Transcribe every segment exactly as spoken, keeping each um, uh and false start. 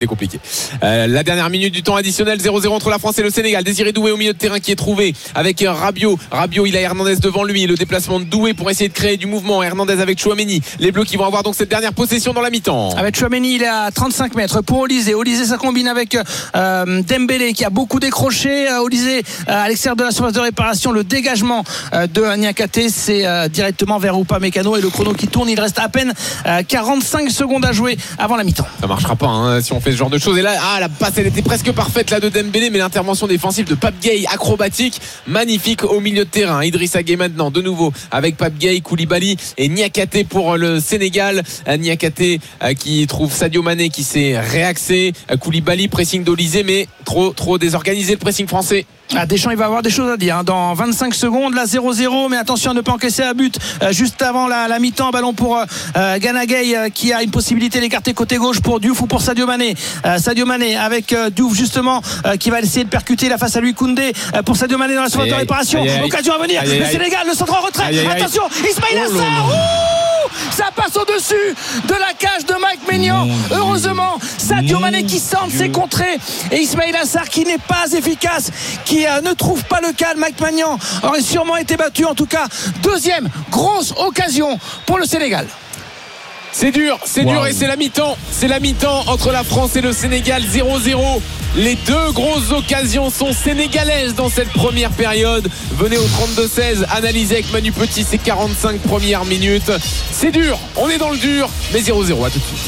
C'est compliqué. Euh, la dernière minute du temps additionnel, zéro zéro entre la France et le Sénégal. Désiré Doué au milieu de terrain qui est trouvé avec Rabiot. Rabiot, il a Hernandez devant lui. Le déplacement de Doué pour essayer de créer du mouvement. Hernandez avec Chouameni. Les Bleus qui vont avoir donc cette dernière possession dans la mi-temps. Avec Chouameni, il est à trente-cinq mètres pour Olysée. Olysée, ça combine avec euh, Dembélé qui a beaucoup décroché. Euh, Olysée euh, à l'extérieur de la surface de réparation. Le dégagement euh, de Niakhaté, c'est euh, directement vers Upamecano et le chrono qui tourne. Il reste à peine euh, quarante-cinq secondes à jouer avant la mi-temps. Ça marchera pas hein, si on fait ce genre de choses. Et là, ah, la passe, elle était presque parfaite là de Dembélé, mais l'intervention défensive de Pape Gueye, acrobatique, magnifique au milieu de terrain. Idrissa Gueye maintenant, de nouveau avec Pape Gueye, Koulibaly et Niakhaté pour le Sénégal. Niakhaté qui trouve Sadio Mané qui s'est réaxé. Koulibaly, pressing d'Olysée, mais trop, trop désorganisé le pressing français. Ah, Deschamps, il va avoir des choses à dire hein. Dans vingt-cinq secondes, là zéro zéro, mais attention à ne pas encaisser un but euh, juste avant la, la mi-temps. Ballon pour euh, Gana Gueye euh, qui a une possibilité d'écarter côté gauche pour Diouf ou pour Sadio Mané. euh, Sadio Mané avec euh, Diouf justement euh, qui va essayer de percuter la face à lui. Koundé euh, pour Sadio Mané dans la surface de réparation. Aïe, aïe, occasion à venir, aïe, aïe, le Sénégal, le centre en retrait, aïe, aïe, attention, Ismaïla oh, Sarr, ça passe au-dessus de la cage de Mike Maignan. Heureusement, Sadio Mané qui sent ses contrées et Ismaïla Sarr qui n'est pas efficace, qui euh, ne trouve pas le calme. Mike Maignan aurait sûrement été battu. En tout cas, deuxième grosse occasion pour le Sénégal. C'est dur, c'est wow. dur et c'est la mi-temps. C'est la mi-temps entre la France et le Sénégal, zéro zéro. Les deux grosses occasions sont sénégalaises dans cette première période. Venez au trente-deux seize, analysez avec Manu Petit ces quarante-cinq premières minutes. C'est dur, on est dans le dur, mais zéro zéro, à tout de suite.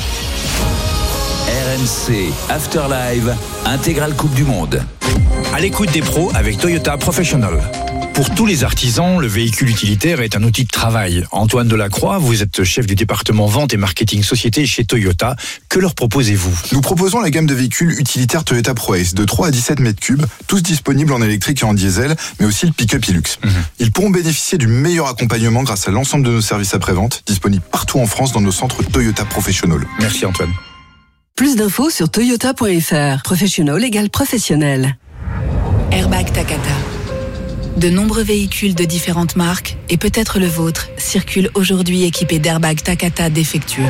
R M C After Live, intégrale Coupe du Monde. À l'écoute des pros avec Toyota Professional. Pour tous les artisans, le véhicule utilitaire est un outil de travail. Antoine Delacroix, vous êtes chef du département vente et marketing société chez Toyota. Que leur proposez-vous ? Nous proposons la gamme de véhicules utilitaires Toyota ProAce de trois à dix-sept mètres cubes, tous disponibles en électrique et en diesel, mais aussi le pick-up Hilux. Mmh. Ils pourront bénéficier du meilleur accompagnement grâce à l'ensemble de nos services après-vente, disponibles partout en France dans nos centres Toyota Professional. Merci Antoine. Plus d'infos sur toyota point f r. Professional égale professionnel. Airbag Takata. De nombreux véhicules de différentes marques, et peut-être le vôtre, circulent aujourd'hui équipés d'airbags Takata défectueux.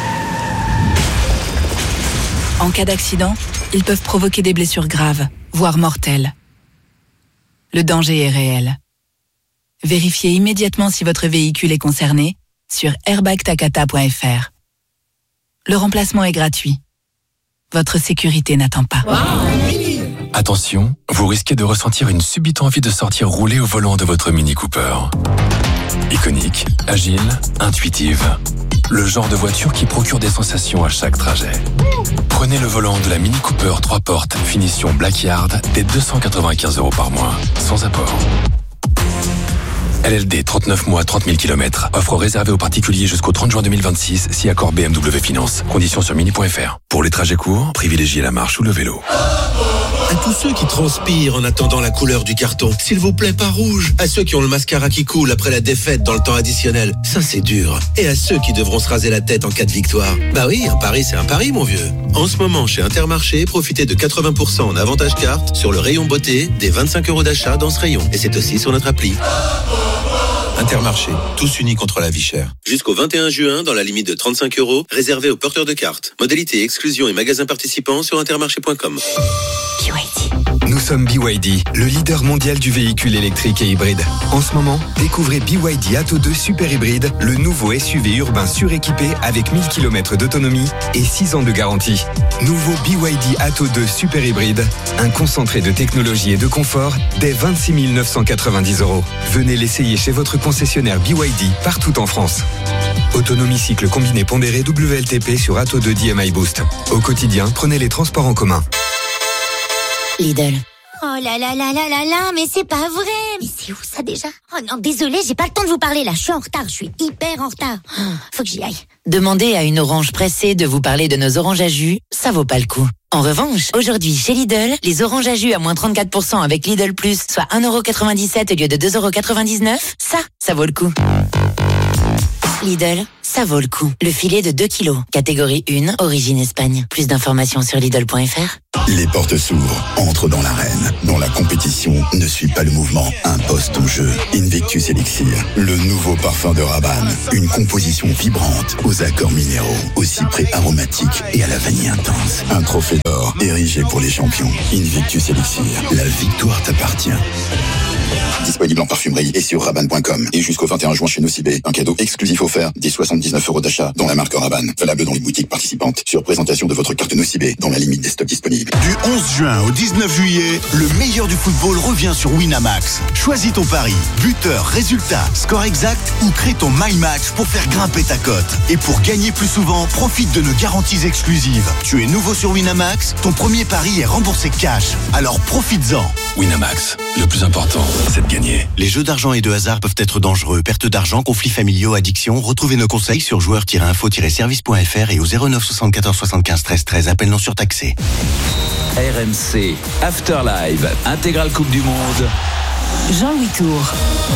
En cas d'accident, ils peuvent provoquer des blessures graves, voire mortelles. Le danger est réel. Vérifiez immédiatement si votre véhicule est concerné sur airbag takata point f r. Le remplacement est gratuit. Votre sécurité n'attend pas. Attention, vous risquez de ressentir une subite envie de sortir rouler au volant de votre Mini Cooper. Iconique, agile, intuitive. Le genre de voiture qui procure des sensations à chaque trajet. Prenez le volant de la Mini Cooper trois portes, finition Blackyard, dès deux cent quatre-vingt-quinze euros par mois, sans apport. L L D, trente-neuf mois, trente mille kilomètres. Offre réservée aux particuliers jusqu'au trente juin deux mille vingt-six, si accord B M W Finance. Conditions sur mini point f r. Pour les trajets courts, privilégiez la marche ou le vélo. À tous ceux qui transpirent en attendant la couleur du carton, s'il vous plaît, pas rouge. À ceux qui ont le mascara qui coule après la défaite dans le temps additionnel, ça c'est dur. Et à ceux qui devront se raser la tête en cas de victoire. Bah oui, un pari c'est un pari, mon vieux. En ce moment, chez Intermarché, profitez de quatre-vingts pour cent en avantage carte sur le rayon beauté, des vingt-cinq euros d'achat dans ce rayon. Et c'est aussi sur notre appli. Intermarché, tous unis contre la vie chère. Jusqu'au vingt et un juin, dans la limite de trente-cinq euros, réservé aux porteurs de cartes. Modalité, exclusion et magasins participants sur intermarché point com. B Y D. Nous sommes B Y D, le leader mondial du véhicule électrique et hybride. En ce moment, découvrez B Y D Atto deux Super Hybride, le nouveau S U V urbain suréquipé avec mille kilomètres d'autonomie et six ans de garantie. Nouveau B Y D Atto deux Super Hybride, un concentré de technologie et de confort dès vingt-six mille neuf cent quatre-vingt-dix euros. Venez l'essayer chez votre concessionnaire B Y D partout en France. Autonomie cycle combiné pondéré W L T P sur Atto deux D M I Boost. Au quotidien, prenez les transports en commun. Lidl. Oh là là là là là là, mais c'est pas vrai. Mais c'est où ça déjà? Oh non, désolé, j'ai pas le temps de vous parler là. Je suis en retard, je suis hyper en retard. Oh, faut que j'y aille. Demandez à une orange pressée de vous parler de nos oranges à jus, ça vaut pas le coup. En revanche, aujourd'hui chez Lidl, les oranges à jus à moins trente-quatre pour cent avec Lidl Plus, soit un euro quatre-vingt-dix-sept au lieu de deux euros quatre-vingt-dix-neuf, ça, ça vaut le coup. Lidl, ça vaut le coup. Le filet de deux kilos, catégorie un, origine Espagne. Plus d'informations sur Lidl point F R. Les portes s'ouvrent, entre dans l'arène, dont la compétition ne suit pas le mouvement, impose ton jeu. Invictus Elixir, le nouveau parfum de Rabanne. Une composition vibrante, aux accords minéraux, au cyprès aromatique et à la vanille intense. Un trophée d'or, érigé pour les champions. Invictus Elixir, la victoire t'appartient. Disponible en parfumerie et sur rabanne point com. Et jusqu'au vingt et un juin chez Nocibé, un cadeau exclusif offert, des soixante-dix-neuf euros d'achat, dont la marque Rabanne. Valable dans les boutiques participantes. Sur présentation de votre carte Nocibé, dans la limite des stocks disponibles. Du onze juin au dix-neuf juillet, le meilleur du football revient sur Winamax. Choisis ton pari, buteur, résultat, score exact ou crée ton My Match pour faire grimper ta cote. Et pour gagner plus souvent, profite de nos garanties exclusives. Tu es nouveau sur Winamax, ton premier pari est remboursé cash. Alors profites-en. Winamax, le plus important, c'est de gagner. Les jeux d'argent et de hasard peuvent être dangereux. Perte d'argent, conflits familiaux, addiction. Retrouvez nos conseils sur joueurs tiret info tiret service point F R et au zéro neuf soixante-quatorze soixante-quinze treize treize. Appel non surtaxé. R M C Afterlive, intégrale Coupe du Monde. Jean-Louis Tour.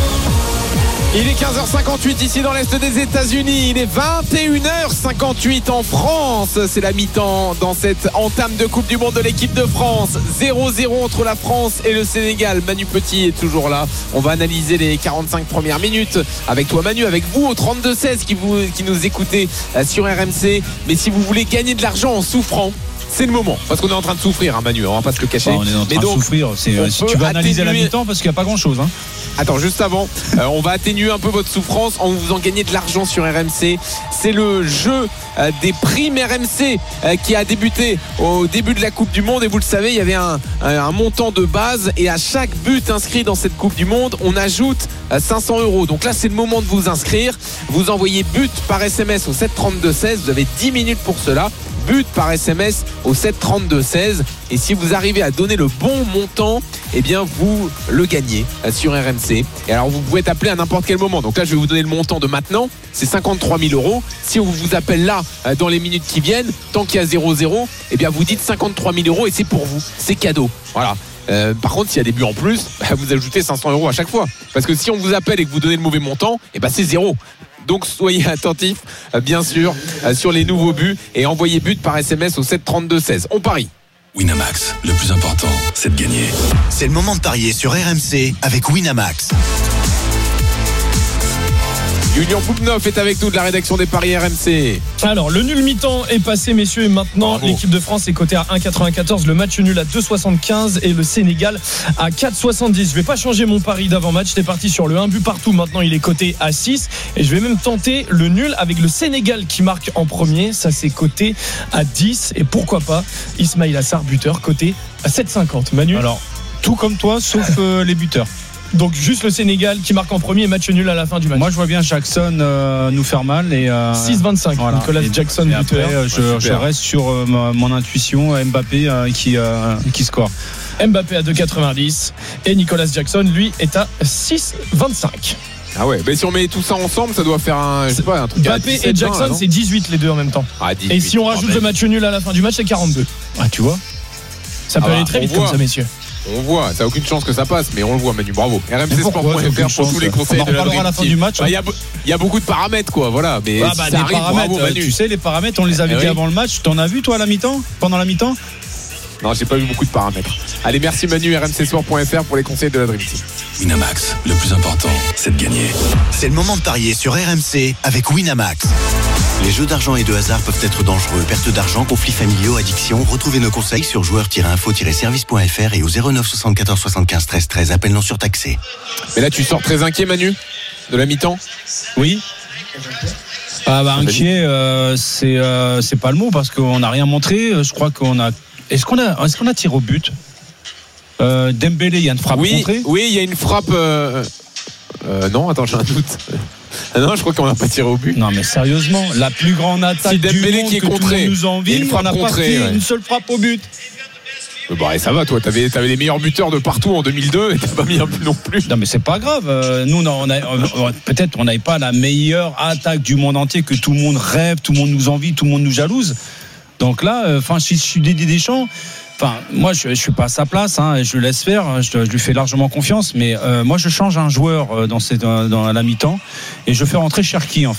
Il est quinze heures cinquante-huit ici dans l'Est des États-Unis. Il est vingt et une heures cinquante-huit en France. C'est la mi-temps dans cette entame de Coupe du Monde de l'équipe de France. zéro zéro entre la France et le Sénégal. Manu Petit est toujours là. On va analyser les quarante-cinq premières minutes avec toi Manu, avec vous au trente-deux seize qui, vous, qui nous écoutez sur R M C. Mais si vous voulez gagner de l'argent en souffrant, c'est le moment, parce qu'on est en train de souffrir, hein, Manu, on va pas se le cacher. Bah, on est en train Mais de donc, souffrir. C'est, si tu veux analyser atténuer... la mi-temps, parce qu'il n'y a pas grand-chose. Hein. Attends, juste avant, euh, on va atténuer un peu votre souffrance en vous en gagnant de l'argent sur R M C. C'est le jeu euh, des primes R M C euh, qui a débuté au début de la Coupe du Monde. Et vous le savez, il y avait un, un, un montant de base. Et à chaque but inscrit dans cette Coupe du Monde, on ajoute euh, cinq cents euros. Donc là, c'est le moment de vous inscrire. Vous envoyez but par S M S au sept trente-deux seize. Vous avez dix minutes pour cela. But par S M S au sept trente-deux seize. Et si vous arrivez à donner le bon montant, eh bien vous le gagnez sur R M C. Et alors vous pouvez t'appeler à n'importe quel moment. Donc là je vais vous donner le montant de maintenant, c'est cinquante-trois mille euros. Si on vous appelle là dans les minutes qui viennent, tant qu'il y a zéro zéro, eh bien vous dites cinquante-trois mille euros et c'est pour vous, c'est cadeau. Voilà. Euh, par contre, s'il y a des buts en plus, vous ajoutez cinq cents euros à chaque fois. Parce que si on vous appelle et que vous donnez le mauvais montant, eh ben c'est zéro. Donc soyez attentifs, bien sûr, sur les nouveaux buts et envoyez but par S M S au sept trente-deux seize. On parie. Winamax, le plus important, c'est de gagner. C'est le moment de parier sur R M C avec Winamax. Julien Poupneuf est avec nous de la rédaction des paris R M C. Alors le nul mi-temps est passé messieurs et maintenant Bravo. L'équipe de France est cotée à un virgule quatre-vingt-quatorze, le match nul à deux virgule soixante-quinze et le Sénégal à quatre virgule soixante-dix. Je vais pas changer mon pari d'avant-match, j'étais parti sur le un but partout, maintenant il est coté à six et je vais même tenter le nul avec le Sénégal qui marque en premier, ça c'est coté à dix et pourquoi pas Ismaïla Assar buteur coté à sept virgule cinquante. Manu. Alors tout comme toi sauf euh, les buteurs. Donc juste le Sénégal qui marque en premier et match nul à la fin du match. Moi je vois bien Jackson euh, nous faire mal et euh, six vingt-cinq voilà. Nicolas et, Jackson et buteur. Après, je, ouais, je reste sur euh, ma, mon intuition Mbappé euh, qui, euh, qui score. Mbappé à deux quatre-vingt-dix et Nicolas Jackson lui est à six vingt-cinq. Ah ouais, mais si on met tout ça ensemble, ça doit faire un, je sais pas, un truc. Mbappé et Jackson, vingt, là, c'est dix-huit les deux en même temps. Ah, dix-huit, et si on rajoute oh, le match nul à la fin du match, c'est quarante-deux. Ah tu vois, ça peut ah bah, aller très vite voit. Comme ça messieurs. On voit, ça n'a aucune chance que ça passe, mais on le voit Manu, bravo. R M C Sport point F R pour tous les conseils on en de la à la fin du match. Il hein. bah, y, y a beaucoup de paramètres quoi, voilà. Mais ah bah, si les ça arrive, paramètres, bravo, Manu. Tu sais les paramètres, on les avait eh dit oui. avant le match. T'en as vu toi à la mi-temps, pendant la mi-temps? Non, j'ai pas vu beaucoup de paramètres. Allez, merci Manu, R M C Sport point F R pour les conseils de la Dream Team. Winamax, le plus important, c'est de gagner. C'est le moment de parier sur R M C avec Winamax. Les jeux d'argent et de hasard peuvent être dangereux. Perte d'argent, conflits familiaux, addiction. Retrouvez nos conseils sur joueurs tiret info tiret service point F R et au zéro neuf soixante-quatorze soixante-quinze treize treize. Appel non surtaxé. Mais là, tu sors très inquiet, Manu, de la mi-temps? Oui. Ah bah inquiet, euh, c'est euh, c'est pas le mot parce qu'on n'a rien montré. Je crois qu'on a. Est-ce qu'on a est-ce qu'on a tiré au but? euh, Dembélé, il y a une frappe oui, contrée. Oui, il y a une frappe. Euh... Euh, non, attends, j'ai un doute. Non, je crois qu'on n'a pas tiré au but. Non, mais sérieusement, la plus grande attaque si du monde qui est que contré, tout le monde nous envie, on n'a pas fait ouais. une seule frappe au but. Bah, ça va, toi, t'avais, t'avais les meilleurs buteurs de partout en deux mille deux et t'as pas mis un but non plus. Non, mais c'est pas grave. Euh, nous, on a, on, peut-être on n'avait pas la meilleure attaque du monde entier que tout le monde rêve, tout le monde nous envie, tout le monde nous jalouse. Donc là, enfin, euh, si je suis Didier Deschamps. Enfin, moi, je ne suis pas à sa place, hein, je le laisse faire, je, je lui fais largement confiance, mais euh, moi, je change un joueur euh, dans, ces, dans, dans la mi-temps et je fais rentrer Cherki, en fait.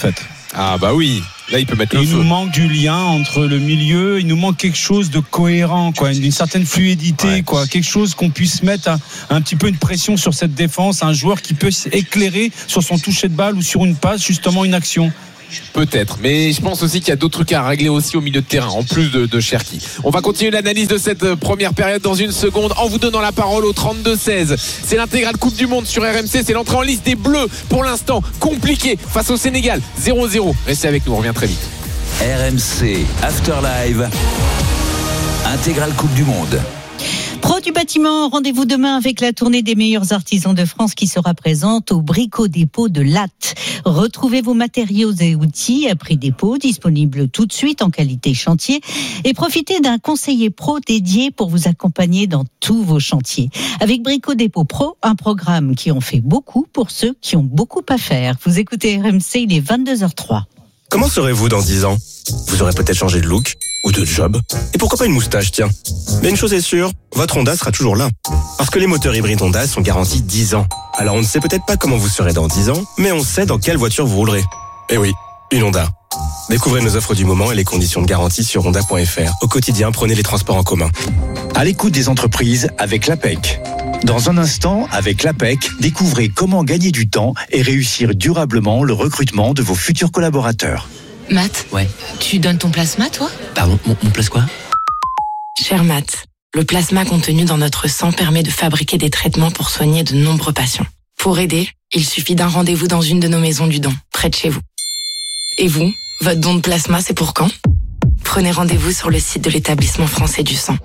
Ah bah oui, là il peut mettre le il feu. nous manque du lien entre le milieu, il nous manque quelque chose de cohérent, quoi, d'une certaine fluidité, ouais. quoi, quelque chose qu'on puisse mettre un, un petit peu une pression sur cette défense, un joueur qui peut s'éclairer sur son toucher de balle ou sur une passe, justement une action. Peut-être, mais je pense aussi qu'il y a d'autres trucs à régler aussi au milieu de terrain, en plus de, de Cherki. On va continuer l'analyse de cette première période dans une seconde en vous donnant la parole au trente-deux seize. C'est l'intégrale Coupe du Monde sur R M C, c'est l'entrée en liste des Bleus pour l'instant, compliqué face au Sénégal, zéro zéro. Restez avec nous, on revient très vite. R M C After Live, intégrale Coupe du Monde. Pro du bâtiment, rendez-vous demain avec la tournée des meilleurs artisans de France qui sera présente au Brico Dépôt de Latte. Retrouvez vos matériaux et outils à prix dépôt, disponibles tout de suite en qualité chantier, et profitez d'un conseiller pro dédié pour vous accompagner dans tous vos chantiers. Avec Brico Dépôt Pro, un programme qui en fait beaucoup pour ceux qui ont beaucoup à faire. Vous écoutez R M C, il est vingt-deux heures zéro trois. Comment serez-vous dans dix ans ? Vous aurez peut-être changé de look ou de job. Et pourquoi pas une moustache, tiens. Mais une chose est sûre, votre Honda sera toujours là. Parce que les moteurs hybrides Honda sont garantis dix ans. Alors on ne sait peut-être pas comment vous serez dans dix ans, mais on sait dans quelle voiture vous roulerez. Eh oui, une Honda. Découvrez nos offres du moment et les conditions de garantie sur honda point f r. Au quotidien, prenez les transports en commun. À l'écoute des entreprises avec l'A P E C. Dans un instant, avec l'A P E C, découvrez comment gagner du temps et réussir durablement le recrutement de vos futurs collaborateurs. Matt, ouais. Tu donnes ton plasma, toi ? Pardon, mon, mon place quoi ? Cher Matt, le plasma contenu dans notre sang permet de fabriquer des traitements pour soigner de nombreux patients. Pour aider, il suffit d'un rendez-vous dans une de nos maisons du don, près de chez vous. Et vous, votre don de plasma, c'est pour quand ? Prenez rendez-vous sur le site de l'établissement français du sang.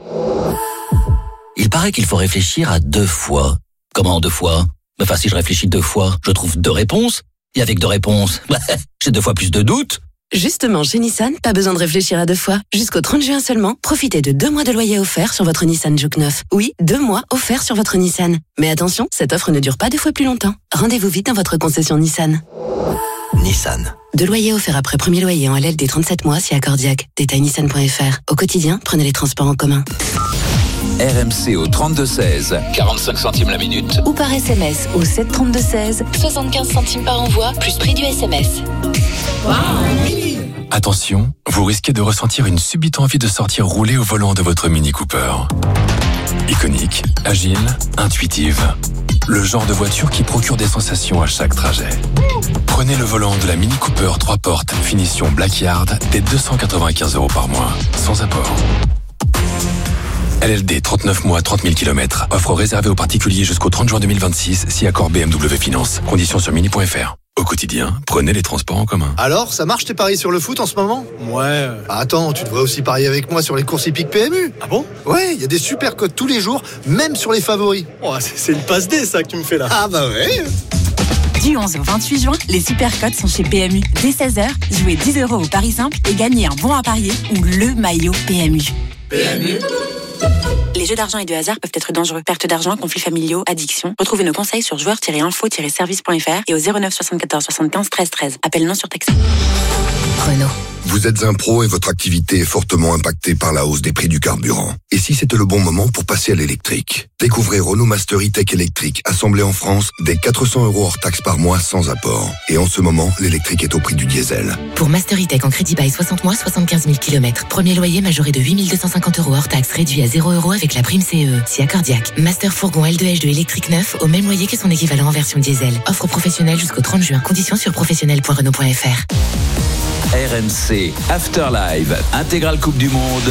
Il paraît qu'il faut réfléchir à deux fois. Comment deux fois ? Enfin, si je réfléchis deux fois, je trouve deux réponses. Et avec deux réponses, j'ai deux fois plus de doutes. Justement, chez Nissan, pas besoin de réfléchir à deux fois. Jusqu'au trente juin seulement, profitez de deux mois de loyer offert sur votre Nissan Juke neuf. Oui, deux mois offerts sur votre Nissan. Mais attention, cette offre ne dure pas deux fois plus longtemps. Rendez-vous vite dans votre concession Nissan. Nissan. Deux loyers offerts après premier loyer en L L D trente-sept mois si accordiaque. Détail nissan point f r. Au quotidien, prenez les transports en commun. R M C au trente-deux seize, quarante-cinq centimes la minute. Ou par S M S au sept trente-deux seize, soixante-quinze centimes par envoi, plus prix du S M S. Wow. Attention, vous risquez de ressentir une subite envie de sortir rouler au volant de votre Mini Cooper. Iconique, agile, intuitive. Le genre de voiture qui procure des sensations à chaque trajet. Prenez le volant de la Mini Cooper trois portes, finition Blackyard, dès deux cent quatre-vingt-quinze euros par mois, sans apport. L L D trente-neuf mois, trente mille kilomètres. Offre réservée aux particuliers jusqu'au trente juin deux mille vingt-six, si accord B M W Finance. Conditions sur mini point f r. Au quotidien, prenez les transports en commun. Alors, ça marche tes paris sur le foot en ce moment ? Ouais. Ah, attends, tu devrais aussi parier avec moi sur les courses hippiques P M U. Ah bon ? Ouais, il y a des super codes tous les jours, même sur les favoris. Oh, c'est, c'est une passe D ça que tu me fais là. Ah bah ouais. Du onze au vingt-huit juin, les super codes sont chez P M U. Dès seize heures, jouez dix euros au pari simple et gagnez un bon à parier ou le maillot P M U. P M U. Les jeux d'argent et de hasard peuvent être dangereux. Perte d'argent, conflits familiaux, addiction. Retrouvez nos conseils sur joueurs tiret info tiret service point f r et au zéro neuf soixante-quatorze soixante-quinze treize treize. Appel non surtaxé. Renault. Vous êtes un pro et votre activité est fortement impactée par la hausse des prix du carburant. Et si c'était le bon moment pour passer à l'électrique ? Découvrez Renault Master E-Tech électrique, assemblé en France, dès quatre cents euros hors taxe par mois sans apport. Et en ce moment, l'électrique est au prix du diesel. Pour Master E-Tech en crédit bail soixante mois, soixante-quinze mille kilomètres. Premier loyer majoré de huit mille deux cent cinquante euros hors taxe, réduit à zéro euros avec la prime C E E. Si accordiaque. Master fourgon L deux H deux électrique neuf au même loyer que son équivalent en version diesel. Offre professionnelle jusqu'au trente juin. Conditions sur professionnel point renault point f r. R M C After Live, intégrale Coupe du Monde.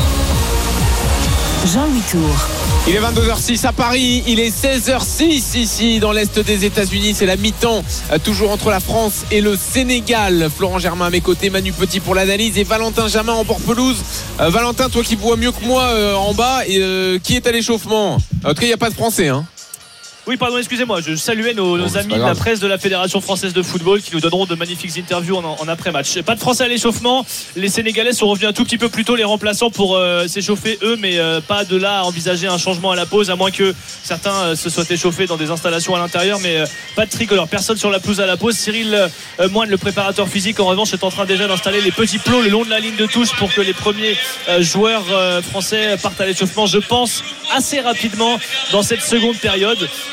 Jean-Louis Tour. Il est vingt-deux heures six à Paris, il est seize heures six ici dans l'Est des États-Unis. C'est la mi-temps, toujours entre la France et le Sénégal. Florent Germain à mes côtés, Manu Petit pour l'analyse et Valentin Jamin en port-pelouse. Euh, Valentin, toi qui vois mieux que moi euh, en bas, et, euh, qui est à l'échauffement ? En tout cas, il n'y a pas de Français, hein. Oui, pardon, excusez-moi, je saluais nos, nos bon, amis de la presse de la Fédération Française de Football qui nous donneront de magnifiques interviews en, en après-match. Pas de Français à l'échauffement, les Sénégalais sont revenus un tout petit peu plus tôt, les remplaçants, pour euh, s'échauffer eux, mais euh, pas de là à envisager un changement à la pause, à moins que certains euh, se soient échauffés dans des installations à l'intérieur, mais euh, pas de tricolore, personne sur la pelouse à la pause. Cyril euh, Moine, le préparateur physique, en revanche, est en train déjà d'installer les petits plots le long de la ligne de touche pour que les premiers euh, joueurs euh, français partent à l'échauffement, je pense, assez rapidement dans cette seconde période.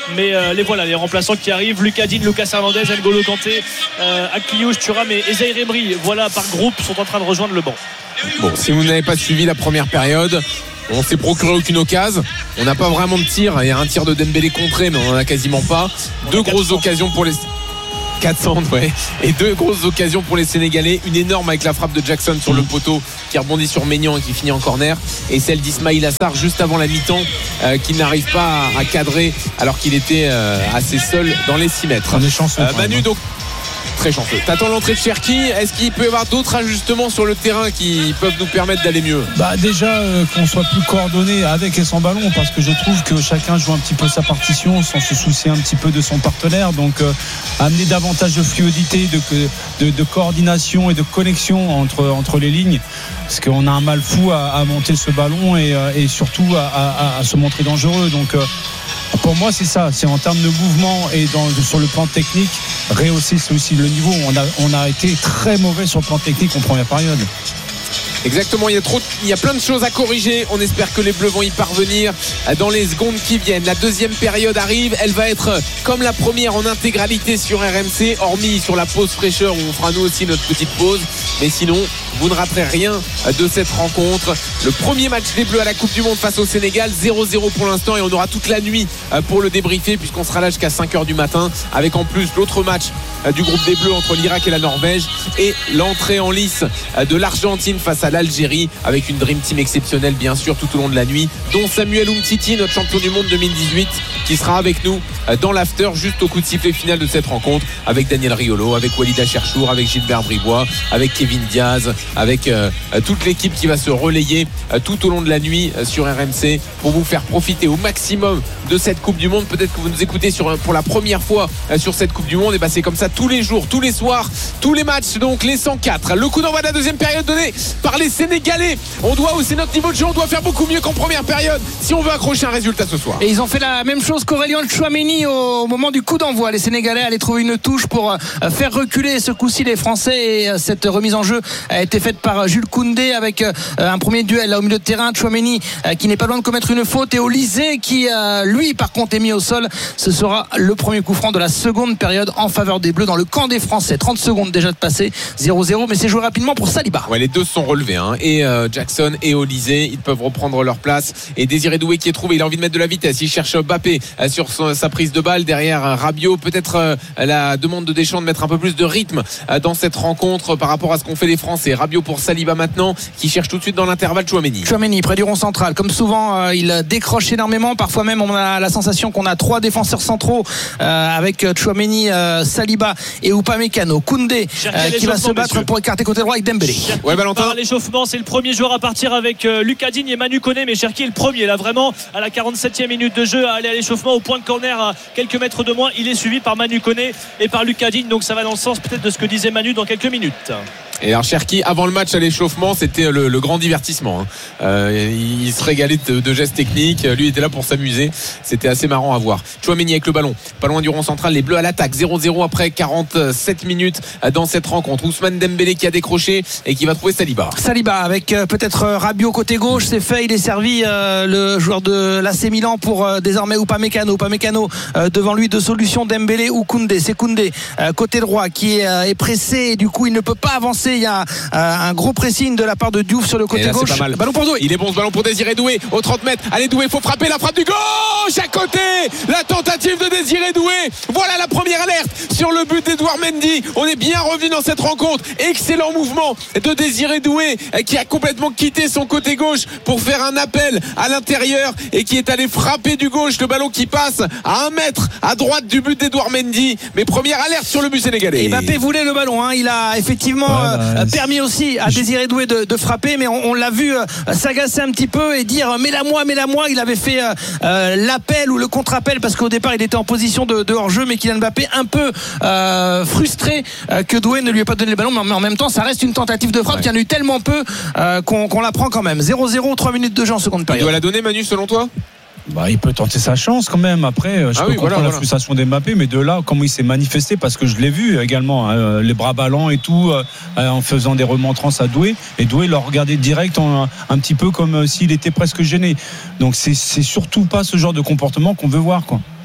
mais euh, les voilà, les remplaçants qui arrivent. Lucas Digne, Lucas Hernandez, N'Golo Kanté, euh, Akliouche, Thuram et Ezaïre Emery, voilà, par groupe, sont en train de rejoindre le banc. Bon, si vous n'avez pas suivi la première période, on s'est procuré aucune occasion. On n'a pas vraiment de tir. Il y a un tir de Dembélé contré, mais on n'en a quasiment pas. Deux grosses occasions pour les quatre cents, ouais. Et deux grosses occasions pour les Sénégalais. Une énorme avec la frappe de Jackson sur le poteau qui rebondit sur Maignan et qui finit en corner. Et celle d'Ismaïl Assar juste avant la mi-temps euh, qui n'arrive pas à, à cadrer alors qu'il était euh, assez seul dans les six mètres. On est chanceux. Euh, Manu, donc très chanceux. T'attends l'entrée de Cherki. Est-ce qu'il peut y avoir d'autres ajustements sur le terrain qui peuvent nous permettre d'aller mieux? Bah déjà euh, qu'on soit plus coordonné avec et sans ballon, parce que je trouve que chacun joue un petit peu sa partition sans se soucier un petit peu de son partenaire. Donc euh, amener davantage de fluidité, de, de, de coordination et de connexion entre, entre les lignes, parce qu'on a un mal fou à, à monter ce ballon et, et surtout à, à, à se montrer dangereux. Donc euh, pour moi c'est ça, c'est en termes de mouvement et dans, sur le plan technique, rehausser aussi le niveau. On a, on a été très mauvais sur le plan technique en première période. Exactement, il y a trop, il y a plein de choses à corriger. On espère que les Bleus vont y parvenir dans les secondes qui viennent. La deuxième période arrive, elle va être comme la première en intégralité sur R M C, hormis sur la pause fraîcheur où on fera nous aussi notre petite pause. Mais sinon, vous ne raterez rien de cette rencontre. Le premier match des Bleus à la Coupe du Monde face au Sénégal, zéro zéro pour l'instant, et on aura toute la nuit pour le débriefer puisqu'on sera là jusqu'à cinq heures du matin, avec en plus l'autre match du groupe des Bleus entre l'Irak et la Norvège et l'entrée en lice de l'Argentine face à l'Algérie, avec une Dream Team exceptionnelle bien sûr tout au long de la nuit, dont Samuel Umtiti, notre champion du monde deux mille dix-huit, qui sera avec nous dans l'after juste au coup de sifflet final de cette rencontre, avec Daniel Riolo, avec Walida Cherchour, avec Gilbert Bribois, avec Kevin Diaz, avec euh, toute l'équipe qui va se relayer euh, tout au long de la nuit euh, sur R M C pour vous faire profiter au maximum de cette Coupe du Monde. Peut-être que vous nous écoutez sur, pour la première fois euh, sur cette Coupe du Monde, et bah c'est comme ça tous les jours, tous les soirs, tous les matchs, donc les cent quatre. Le coup d'envoi de la deuxième période donné par les Sénégalais. On doit, c'est notre niveau de jeu, on doit faire beaucoup mieux qu'en première période si on veut accrocher un résultat ce soir. Et ils ont fait la même chose qu'Aurélien Tchouameni au moment du coup d'envoi. Les Sénégalais allaient trouver une touche pour faire reculer ce coup-ci les Français, et cette remise en jeu a été faite par Jules Koundé avec un premier duel là au milieu de terrain. Tchouameni qui n'est pas loin de commettre une faute, et Olise qui lui par contre est mis au sol. Ce sera le premier coup franc de la seconde période en faveur des Bleus dans le camp des Français. trente secondes déjà de passé, zéro zéro, mais c'est joué rapidement pour Saliba. Ouais, les deux se sont relevés hein. Et euh, Jackson et Olise, ils peuvent reprendre leur place, et Désiré Doué qui est trouvé, il a envie de mettre de la vitesse, il cherche Mbappé euh, sur son, sa prise de balle derrière euh, Rabiot. Peut-être euh, la demande de Deschamps de mettre un peu plus de rythme euh, dans cette rencontre par rapport à ce qu'ont fait les Français. Rabiot pour Saliba maintenant, qui cherche tout de suite dans l'intervalle Tchouameni. Tchouameni près du rond central, comme souvent euh, il décroche énormément, parfois même on a la sensation qu'on a trois défenseurs centraux euh, avec Tchouameni, euh, Saliba et Upamecano. Koundé euh, qui va se battre messieurs. pour écarter côté droit avec Dembélé. Cherki ouais, Valentin. L'échauffement, c'est le premier joueur à partir avec euh, Lucas Digne et Manu Koné, mais Cherki est le premier là vraiment à la quarante-septième minute de jeu à aller à l'échauffement au point de corner à quelques mètres de moins. Il est suivi par Manu Koné et par Lucas Digne, donc ça va dans le sens peut-être de ce que disait Manu dans quelques minutes. Et alors Cherki, avant le match à l'échauffement, c'était le, le grand divertissement hein. euh, il se régalait de, de gestes techniques, lui était là pour s'amuser, c'était assez marrant à voir. Tchouameni avec le ballon, pas loin du rond central, les Bleus à l'attaque, zéro zéro après quarante-sept minutes dans cette rencontre. Ousmane Dembélé qui a décroché et qui va trouver Saliba. Saliba avec euh, peut-être euh, Rabiot côté gauche, c'est fait, il est servi euh, le joueur de l'A C Milan pour euh, désormais Upamecano. Upamecano euh, devant lui, deux solutions, Dembélé ou Koundé. C'est Koundé euh, côté droit qui est, euh, est pressé, et du coup il ne peut pas avancer. Il y a euh, un gros pressing de la part de Diouf sur le côté là, gauche. Pas mal. Ballon pour Doué. Il est bon ce ballon pour Désiré Doué au trente mètres. Allez Doué, faut frapper, la frappe du gauche à côté. La tentative de Désiré Doué. Voilà la première alerte sur le but d'Edouard Mendy. On est bien revenu dans cette rencontre. Excellent mouvement de Désiré Doué qui a complètement quitté son côté gauche pour faire un appel à l'intérieur et qui est allé frapper du gauche le ballon qui passe à un mètre à droite du but d'Edouard Mendy. Mais première alerte sur le but sénégalais. Et Mbappé voulait le ballon hein. Il a effectivement ouais, bah, euh, permis aussi à Désiré Doué de, de frapper, mais on, on l'a vu euh, s'agacer un petit peu et dire mets-la moi, mets-la moi. Il avait fait euh, euh, l'appel ou le contre-appel parce qu'au départ il était en position de, de hors-jeu, mais Kylian Mbappé un peu euh, frustré euh, que Doué ne lui ait pas donné le ballon, mais en même temps ça reste une tentative de frappe. Ouais. Il y en a eu tellement peu euh, qu'on, qu'on la prend quand même. zéro zéro, trois minutes de jeu en seconde période. Il doit la donner Manu selon toi? Bah, il peut tenter sa chance quand même. Après, je ah peux oui, comprendre voilà, la voilà. frustration d'Mbappé, mais de là, comment il s'est manifesté, parce que je l'ai vu également, hein, les bras ballants et tout, euh, en faisant des remontrances à Doué. Et Doué l'a regardé direct, en, un petit peu comme s'il était presque gêné. Donc, c'est, c'est surtout pas ce genre de comportement qu'on veut voir, quoi.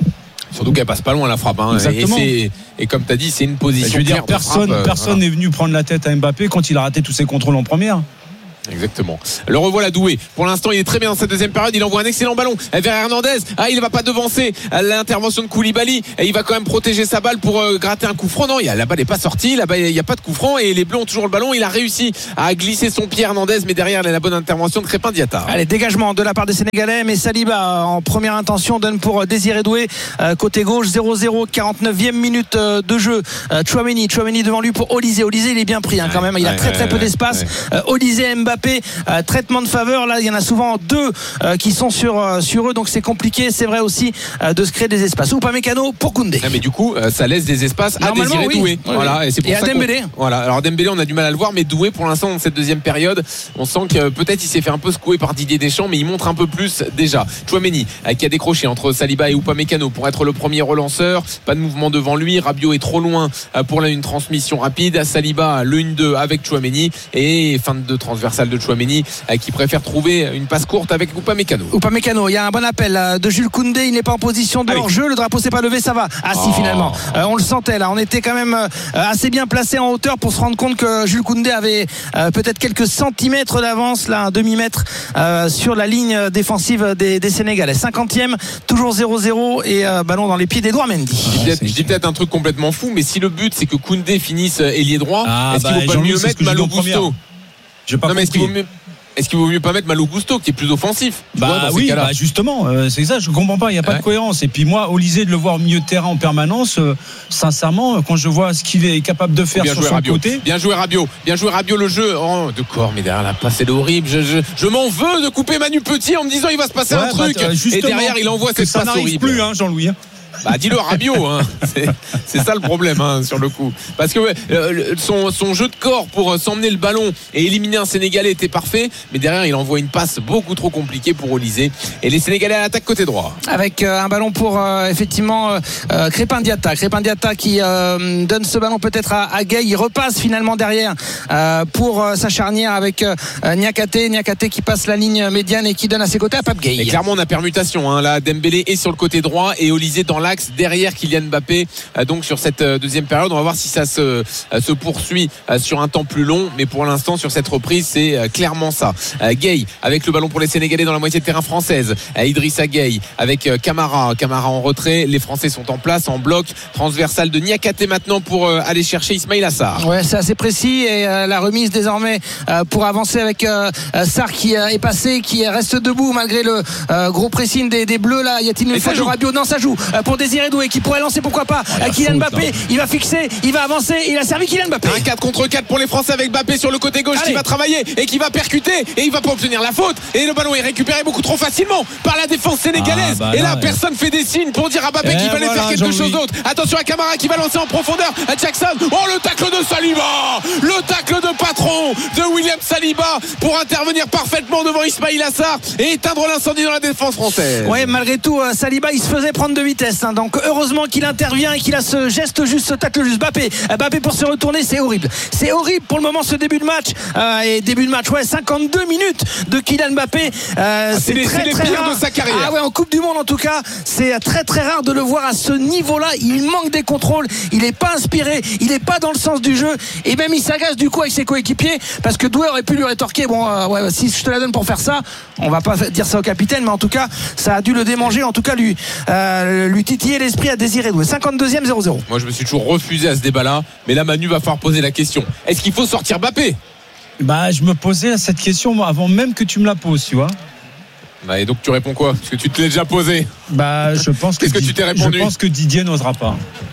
Surtout qu'elle passe pas loin la frappe. Hein. Exactement. Et, c'est, et comme tu as dit, c'est une position. Je veux dire, claire de personne frappe, personne n'est voilà. venu prendre la tête à Mbappé quand il a raté tous ses contrôles en première. Exactement. Le revoilà Doué. Pour l'instant, il est très bien dans cette deuxième période. Il envoie un excellent ballon vers Hernandez. Ah, il ne va pas devancer l'intervention de Koulibaly. Et il va quand même protéger sa balle pour euh, gratter un coup franc. Non, il y a, la balle n'est pas sortie. Là-bas, il n'y a pas de coup franc. Et les Bleus ont toujours le ballon. Il a réussi à glisser son pied Hernandez. Mais derrière, il a la bonne intervention de Crépin Diatta. Allez, dégagement de la part des Sénégalais. Mais Saliba, en première intention, donne pour Désiré Doué. Euh, côté gauche, zéro zéro, quarante-neuvième minute euh, de jeu. Euh, Tchouaméni. Tchouaméni devant lui pour Olysée. Olysée, il est bien pris hein, quand même. Il a très très peu d'espace. Euh, Olysée, Mbappé. Euh, traitement de faveur, là il y en a souvent deux euh, qui sont sur, euh, sur eux, donc c'est compliqué, c'est vrai aussi euh, de se créer des espaces. Upamecano pour Koundé. Ah, mais du coup euh, ça laisse des espaces à Désiré oui. Doué. Oui, voilà, oui. et c'est pour et ça à Dembélé. Voilà, alors Dembélé on a du mal à le voir, mais Doué pour l'instant dans cette deuxième période, on sent que peut-être il s'est fait un peu secouer par Didier Deschamps, mais il montre un peu plus déjà. Tchouaméni euh, qui a décroché entre Saliba et Upamecano pour être le premier relanceur, pas de mouvement devant lui, Rabiot est trop loin euh, pour là, une transmission rapide. Saliba le un deux avec Tchouaméni et fin de transversale de Tchouaméni euh, qui préfère trouver une passe courte avec Upamecano. Upamecano, il y a un bon appel de Jules Koundé, il n'est pas en position de hors-jeu, le drapeau s'est pas levé, ça va. Ah si oh. finalement, euh, on le sentait là, on était quand même euh, assez bien placé en hauteur pour se rendre compte que Jules Koundé avait euh, peut-être quelques centimètres d'avance, là un demi-mètre euh, sur la ligne défensive des, des Sénégalais. cinquantième, toujours zéro zéro et euh, ballon dans les pieds d'Edouard Mendy. Je dis peut-être, je dis peut-être un truc complètement fou, mais si le but c'est que Koundé finisse ailier droit, ah, est-ce bah, qu'il vaut pas mieux mettre Malo Gusto? J'ai pas non, mais est-ce qu'il vaut mieux Est-ce qu'il vaut mieux pas mettre Malo Gusto qui est plus offensif? Bah oui, bah justement, euh, c'est ça, je comprends pas, il n'y a pas ouais. de cohérence. Et puis moi, Olysée, de le voir au milieu de terrain en permanence, euh, sincèrement, quand je vois ce qu'il est capable de faire sur son Rabiot. côté. Bien joué Rabiot, bien joué Rabiot le jeu. Oh, de corps, mais derrière la passe, c'est horrible. Je, je, je m'en veux de couper Manu Petit en me disant il va se passer ouais, un truc. Bah, et derrière, il envoie cette ça passe horrible. Ça n'arrive plus, hein, Jean-Louis. Bah dis-le Rabiot, hein. c'est, c'est ça le problème hein, sur le coup. Parce que euh, son, son jeu de corps pour euh, s'emmener le ballon et éliminer un Sénégalais était parfait, mais derrière il envoie une passe beaucoup trop compliquée pour Olysée. Et les Sénégalais à l'attaque côté droit. Avec euh, un ballon pour euh, effectivement euh, euh, Crépin Diatta. Crépin Diatta qui euh, donne ce ballon peut-être à, à Gueye. Il repasse finalement derrière euh, pour euh, sa charnière avec euh, Niakhaté. Niakhaté qui passe la ligne médiane et qui donne à ses côtés à Pape Gueye. Et clairement on a permutation. Hein. Là Dembélé est sur le côté droit et Olysée dans l'axe derrière Kylian Mbappé. Donc sur cette deuxième période, on va voir si ça se, se poursuit sur un temps plus long, mais pour l'instant sur cette reprise c'est clairement ça. Gueye avec le ballon pour les Sénégalais dans la moitié de terrain française. Idrissa Gueye avec Camara. Camara en retrait. Les Français sont en place, en bloc. Transversal de Niakhaté maintenant pour aller chercher Ismaïla Sarr. Ouais, c'est assez précis et euh, la remise désormais euh, pour avancer avec euh, Sarr qui euh, est passé, qui reste debout malgré le euh, gros pressing des, des Bleus. Là, y a-t-il une faute de Rabiot? Non, ça joue euh, pour Désiré Doué qui pourrait lancer, pourquoi pas, oh, Kylian Mbappé. Il va fixer, il va avancer, il a servi Kylian Mbappé. Un quatre contre quatre pour les Français avec Mbappé sur le côté gauche. Allez. Qui va travailler et qui va percuter et il va pas obtenir la faute. Et le ballon est récupéré beaucoup trop facilement par la défense sénégalaise. Ah, bah et là, là personne ouais. fait des signes pour dire à Mbappé qu'il fallait voilà, faire quelque chose d'autre. Attention à Camara qui va lancer en profondeur à Jackson. Oh, le tacle de Saliba, le tacle de patron de William Saliba pour intervenir parfaitement devant Ismaïla Sarr et éteindre l'incendie dans la défense française. Ouais, malgré tout, Saliba il se faisait prendre de vitesse. Hein, donc heureusement qu'il intervient et qu'il a ce geste juste, ce tacle juste. Mbappé, Mbappé pour se retourner, c'est horrible. C'est horrible pour le moment ce début de match. Euh, et début de match, ouais, cinquante-deux minutes de Kylian Mbappé. Euh, ah, c'est, c'est les, très, c'est très rare de sa carrière. Ah ouais, en Coupe du Monde en tout cas, c'est très très rare de le voir à ce niveau-là. Il manque des contrôles, il n'est pas inspiré, il n'est pas dans le sens du jeu et même il s'agace du coup avec ses coéquipiers parce que Doué aurait pu lui rétorquer bon, euh, ouais, si je te la donne pour faire ça, on va pas dire ça au capitaine, mais en tout cas, ça a dû le démanger, en tout cas lui, euh, lui titiller l'esprit à Désiré Doué. cinquante-deuxième, zéro zéro. Moi, je me suis toujours refusé à ce débat-là, mais là, Manu va falloir poser la question. Est-ce qu'il faut sortir Mbappé? Bah, je me posais cette question moi, avant même que tu me la poses, tu vois. Bah, et donc tu réponds quoi? Parce que tu te l'as déjà posé. Bah, je pense que Qu'est-ce que tu t'es répondu? Je pense que Didier n'osera pas.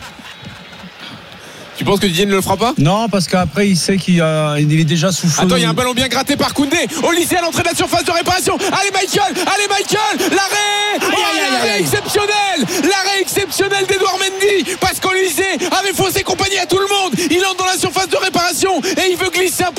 Tu penses que Didier ne le fera pas? Non, parce qu'après il sait qu'il a, il est déjà sous feu. Attends, il y a un ballon bien gratté par Koundé. Olysée à l'entrée de la surface de réparation. Allez Michael, allez Michael, l'arrêt, oh, l'arrêt exceptionnel, l'arrêt exceptionnel d'Edouard Mendy, parce qu'Olysée avait faussé compagnie à tout le monde. Il entre dans la surface de réparation et il veut glisser un peu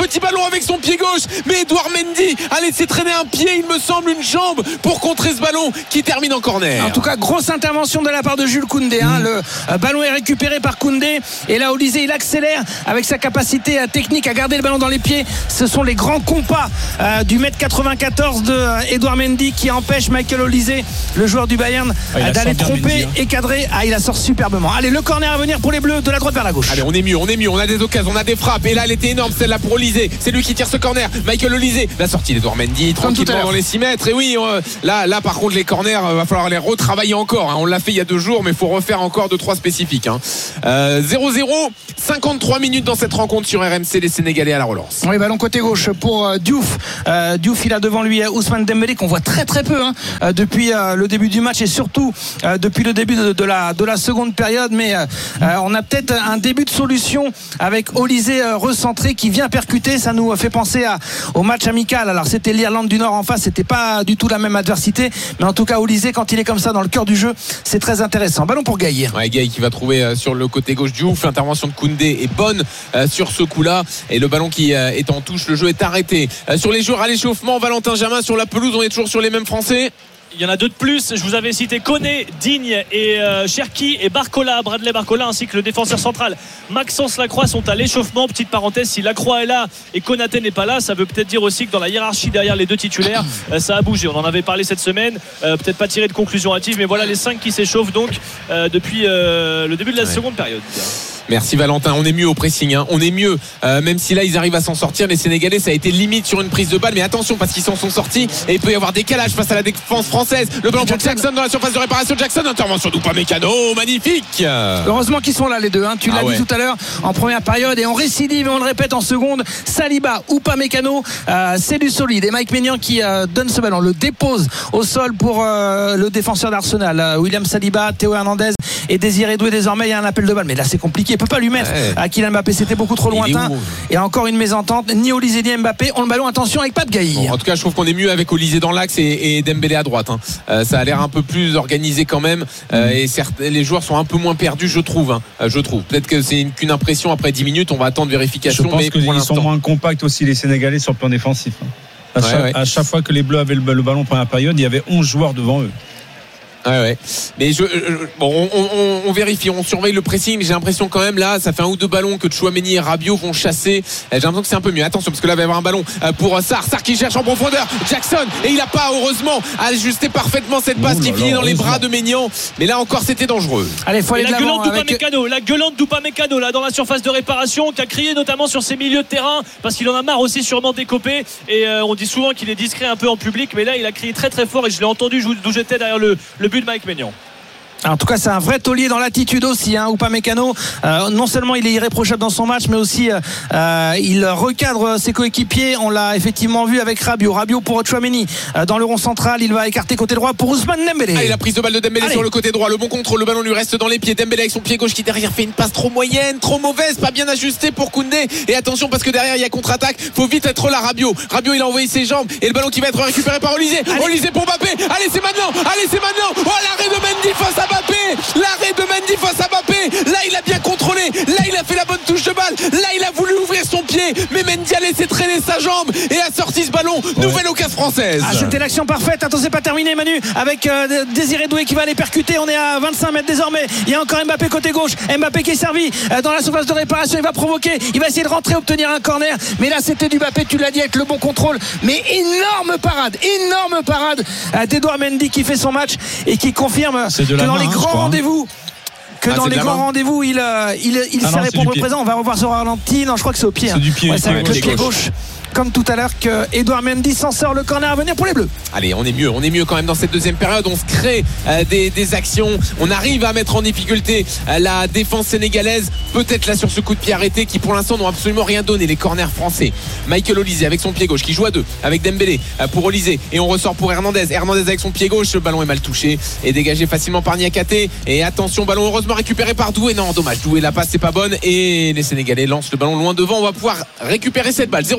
petit ballon avec son pied gauche, mais Edouard Mendy a laissé traîner un pied, il me semble une jambe, pour contrer ce ballon qui termine en corner. En tout cas, grosse intervention de la part de Jules Koundé, hein. Le euh, ballon est récupéré par Koundé, et là Olysée il accélère avec sa capacité euh, technique à garder le ballon dans les pieds. Ce sont les grands compas euh, du mètre quatre-vingt-quatorze de euh, Edouard Mendy qui empêche Michael Olysée, le joueur du Bayern, ah, euh, d'aller tromper Mendy, hein. et cadrer. Ah, il la sort superbement. Allez, le corner à venir pour les Bleus, de la droite vers la gauche. Allez, on est mieux, on est mieux, on a des occasions, on a des frappes, et là elle était énorme celle-là pour Olysée, c'est lui qui tire ce corner, Michael Olysée, la sortie d'Edouard Mendy tranquillement dans les six mètres, et oui euh, là, là par contre les corners euh, va falloir les retravailler encore, hein. On l'a fait il y a deux jours, mais il faut refaire encore deux trois spécifiques, hein. euh, zéro zéro, cinquante-trois minutes dans cette rencontre sur R M C, les Sénégalais à la relance. Oui, ballon côté gauche pour euh, Diouf. Euh, Diouf, il a devant lui euh, Ousmane Dembélé qu'on voit très très peu, hein, euh, depuis euh, le début du match, et surtout euh, depuis le début de, de, la, de la seconde période, mais euh, euh, on a peut-être un début de solution avec Olysée euh, recentré qui vient percuter. Ça nous fait penser à, au match amical. Alors c'était l'Irlande du Nord en face, c'était pas du tout la même adversité, mais en tout cas Olysée, quand il est comme ça dans le cœur du jeu, c'est très intéressant. Ballon pour Gaï. Ouais, Gaï qui va trouver euh, sur le côté gauche Diouf. L'intervention de Koundé est bonne euh, sur ce coup-là, et le ballon qui euh, est en touche, le jeu est arrêté. Euh, sur les joueurs à l'échauffement, Valentin Germain sur la pelouse, on est toujours sur les mêmes Français. Il y en a deux de plus. Je vous avais cité Koné, Digne et euh, Cherki et Barcola, Bradley Barcola, ainsi que le défenseur central Maxence Lacroix sont à l'échauffement. Petite parenthèse, si Lacroix est là et Konaté n'est pas là, ça veut peut-être dire aussi que dans la hiérarchie derrière les deux titulaires, euh, ça a bougé. On en avait parlé cette semaine. Euh, peut-être pas tiré de conclusion hâtive, mais voilà les cinq qui s'échauffent donc euh, depuis euh, le début de la ouais. seconde période. Merci Valentin, on est mieux au pressing, hein. On est mieux, euh, même si là ils arrivent à s'en sortir. Les Sénégalais, ça a été limite sur une prise de balle, mais attention parce qu'ils s'en sont sortis et il peut y avoir décalage face à la défense française. Le ballon pour Jackson dans la surface de réparation. Jackson, intervention d'Upamecano, magnifique. Heureusement qu'ils sont là les deux, hein. Tu l'as ah ouais. dit tout à l'heure en première période, et on récidive et on le répète en seconde. Saliba, Upamecano, euh, c'est du solide, et Mike Maignan qui euh, donne ce ballon, le dépose au sol pour euh, le défenseur d'Arsenal, euh, William Saliba, Théo Hernandez et Désiré Doué. Désormais il y a un appel de balle, mais là c'est compliqué, il peut pas lui mettre ouais. à Kylian Mbappé, c'était beaucoup trop lointain, et encore une mésentente. Ni Olysée ni Mbappé ont le ballon. Attention avec Pape Gaï. Bon, en tout cas je trouve qu'on est mieux avec Olysée dans l'axe et, et Dembélé à droite, hein. euh, ça a l'air un peu plus organisé quand même, euh, et certes, les joueurs sont un peu moins perdus, je trouve, hein. euh, je trouve peut-être que c'est une, qu'une impression après dix minutes, on va attendre vérification. Je pense mais qu'ils sont moins compacts aussi les Sénégalais sur le plan défensif, hein. à, ouais, chaque, ouais. à chaque fois que les Bleus avaient le, le ballon en première période, il y avait onze joueurs devant eux. Ouais, ouais. Mais je, je bon, on, on, on vérifie, on surveille le pressing, mais j'ai l'impression quand même là, ça fait un ou deux ballons que Tchouaméni et Rabiot vont chasser. J'ai l'impression que c'est un peu mieux. Attention, parce que là, il va y avoir un ballon pour Sarr, Sarr qui cherche en profondeur. Jackson, et il n'a pas, heureusement, ajusté parfaitement cette passe qui finit dans les bras de Maignan. Mais là encore, c'était dangereux. Allez, faut aller de la l'avant gueulante avec... d'Upamecano, la gueulante d'Upamecano là dans la surface de réparation, qui a crié notamment sur ses milieux de terrain parce qu'il en a marre aussi sûrement d'écoper. Et euh, on dit souvent qu'il est discret un peu en public, mais là, il a crié très très fort et je l'ai entendu d'où j'étais derrière le, le but de Mike Maignan. En tout cas, c'est un vrai taulier dans l'attitude aussi, hein, Upamecano. Euh, non seulement il est irréprochable dans son match, mais aussi euh, il recadre ses coéquipiers. On l'a effectivement vu avec Rabiot. Rabiot pour Tchouaméni euh, dans le rond central. Il va écarter côté droit pour Ousmane Dembélé. Allez, la prise de balle de Dembélé Allez. sur le côté droit. Le bon contrôle, le ballon lui reste dans les pieds. Dembélé avec son pied gauche qui derrière fait une passe trop moyenne, trop mauvaise, pas bien ajustée pour Koundé. Et attention parce que derrière il y a contre-attaque. Faut vite être là, Rabiot. Rabiot, il a envoyé ses jambes et le ballon qui va être récupéré par Olysée. Olysée pour Mbappé. Allez, c'est maintenant. Allez, c'est maintenant. Oh, l'arrêt de Mendy face à Mbappé. L'arrêt de Mendy face à Mbappé. Là il a bien contrôlé, là il a fait la bonne touche de balle, là il a voulu ouvrir son pied, mais Mendy a laissé traîner sa jambe et a sorti ce ballon. Ouais. Nouvelle occasion française. Ah, c'était l'action parfaite. Attends, c'est pas terminé, Manu, avec euh, Désiré Doué qui va aller percuter. On est à vingt-cinq mètres désormais. Il y a encore Mbappé côté gauche. Mbappé qui est servi euh, dans la surface de réparation. Il va provoquer, il va essayer de rentrer, obtenir un corner, mais là c'était du Mbappé, tu l'as dit, avec le bon contrôle. Mais énorme parade, énorme parade euh, d'Edouard Mendy qui fait son match et qui confirme que dans main, les grands rendez-vous que ah, dans les grands rendez-vous il, euh, il, il ah sait non, répondre présent. On va revoir sur ralenti. Non, je crois que c'est au pied, c'est hein. du pied, ouais, c'est avec ouais, le pied gauche, gauche. Comme tout à l'heure que Edouard Mendy s'en sort. Le corner à venir pour les Bleus. Allez, on est mieux, on est mieux quand même dans cette deuxième période. On se crée euh, des, des actions, on arrive à mettre en difficulté euh, la défense sénégalaise. Peut-être là sur ce coup de pied arrêté qui pour l'instant n'ont absolument rien donné. Les corners français. Michael Olysée avec son pied gauche qui joue à deux avec Dembélé euh, pour Olysée, et on ressort pour Hernandez. Hernandez avec son pied gauche, le ballon est mal touché et dégagé facilement par Niakhaté. Et attention, ballon heureusement récupéré par Doué. Non, dommage, Doué, la passe c'est pas bonne et les Sénégalais lancent le ballon loin devant. On va pouvoir récupérer cette balle. zéro zéro sur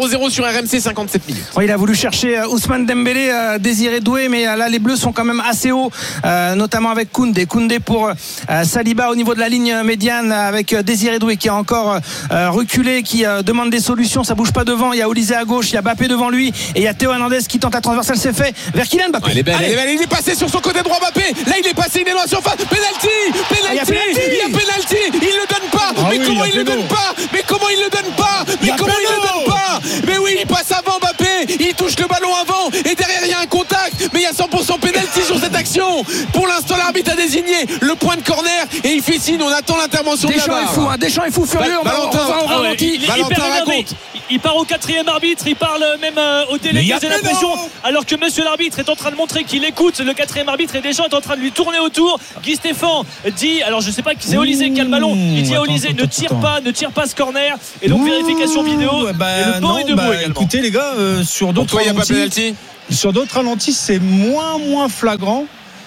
R M C, cinquante-sept minutes. Oui, il a voulu chercher Ousmane Dembélé, euh, Désiré Doué, mais euh, là les Bleus sont quand même assez hauts, euh, notamment avec Koundé. Koundé pour euh, Saliba au niveau de la ligne médiane, avec euh, Désiré Doué qui a encore euh, reculé, qui euh, demande des solutions. Ça bouge pas devant. Il y a Olysée à gauche, il y a Mbappé devant lui, et il y a Théo Hernandez qui tente la transversale. C'est fait vers Kylian Mbappé. Ouais, elle est belle, elle est belle. Il est passé sur son côté droit, Mbappé. Là, il est passé, il est dans la surface. Penalty, penalty. Il y a penalty. Il le donne pas. Ah mais oui, comment il, il le donne pas Mais comment il le donne pas Mais comment il le donne pas Mais oui, il passe avant Mbappé. Il touche le ballon avant, et derrière il y a un contact. Mais il y a cent pour cent penalty sur cette action. Pour l'instant, l'arbitre a désigné le point de corner et il fait signe. On attend l'intervention de la Deschamps est fou, hein. Deschamps est fou furieux. On va au ralenti. Valentin raconte. Il part au quatrième arbitre, il parle même euh, au délégué, j'ai l'impression, alors que monsieur l'arbitre est en train de montrer qu'il écoute le quatrième arbitre, et Deschamps est en train de lui tourner autour. Guy Stéphane dit, alors je sais pas qui c'est, Olysée qui a le ballon, il dit à Olysée ne tire pas, ne tire pas ce corner, et donc Ouh, vérification vidéo, bah, et le banc est debout bah, également. Écoutez les gars, euh, sur d'autres ralentis, sur d'autres ralentis c'est moins moins flagrant.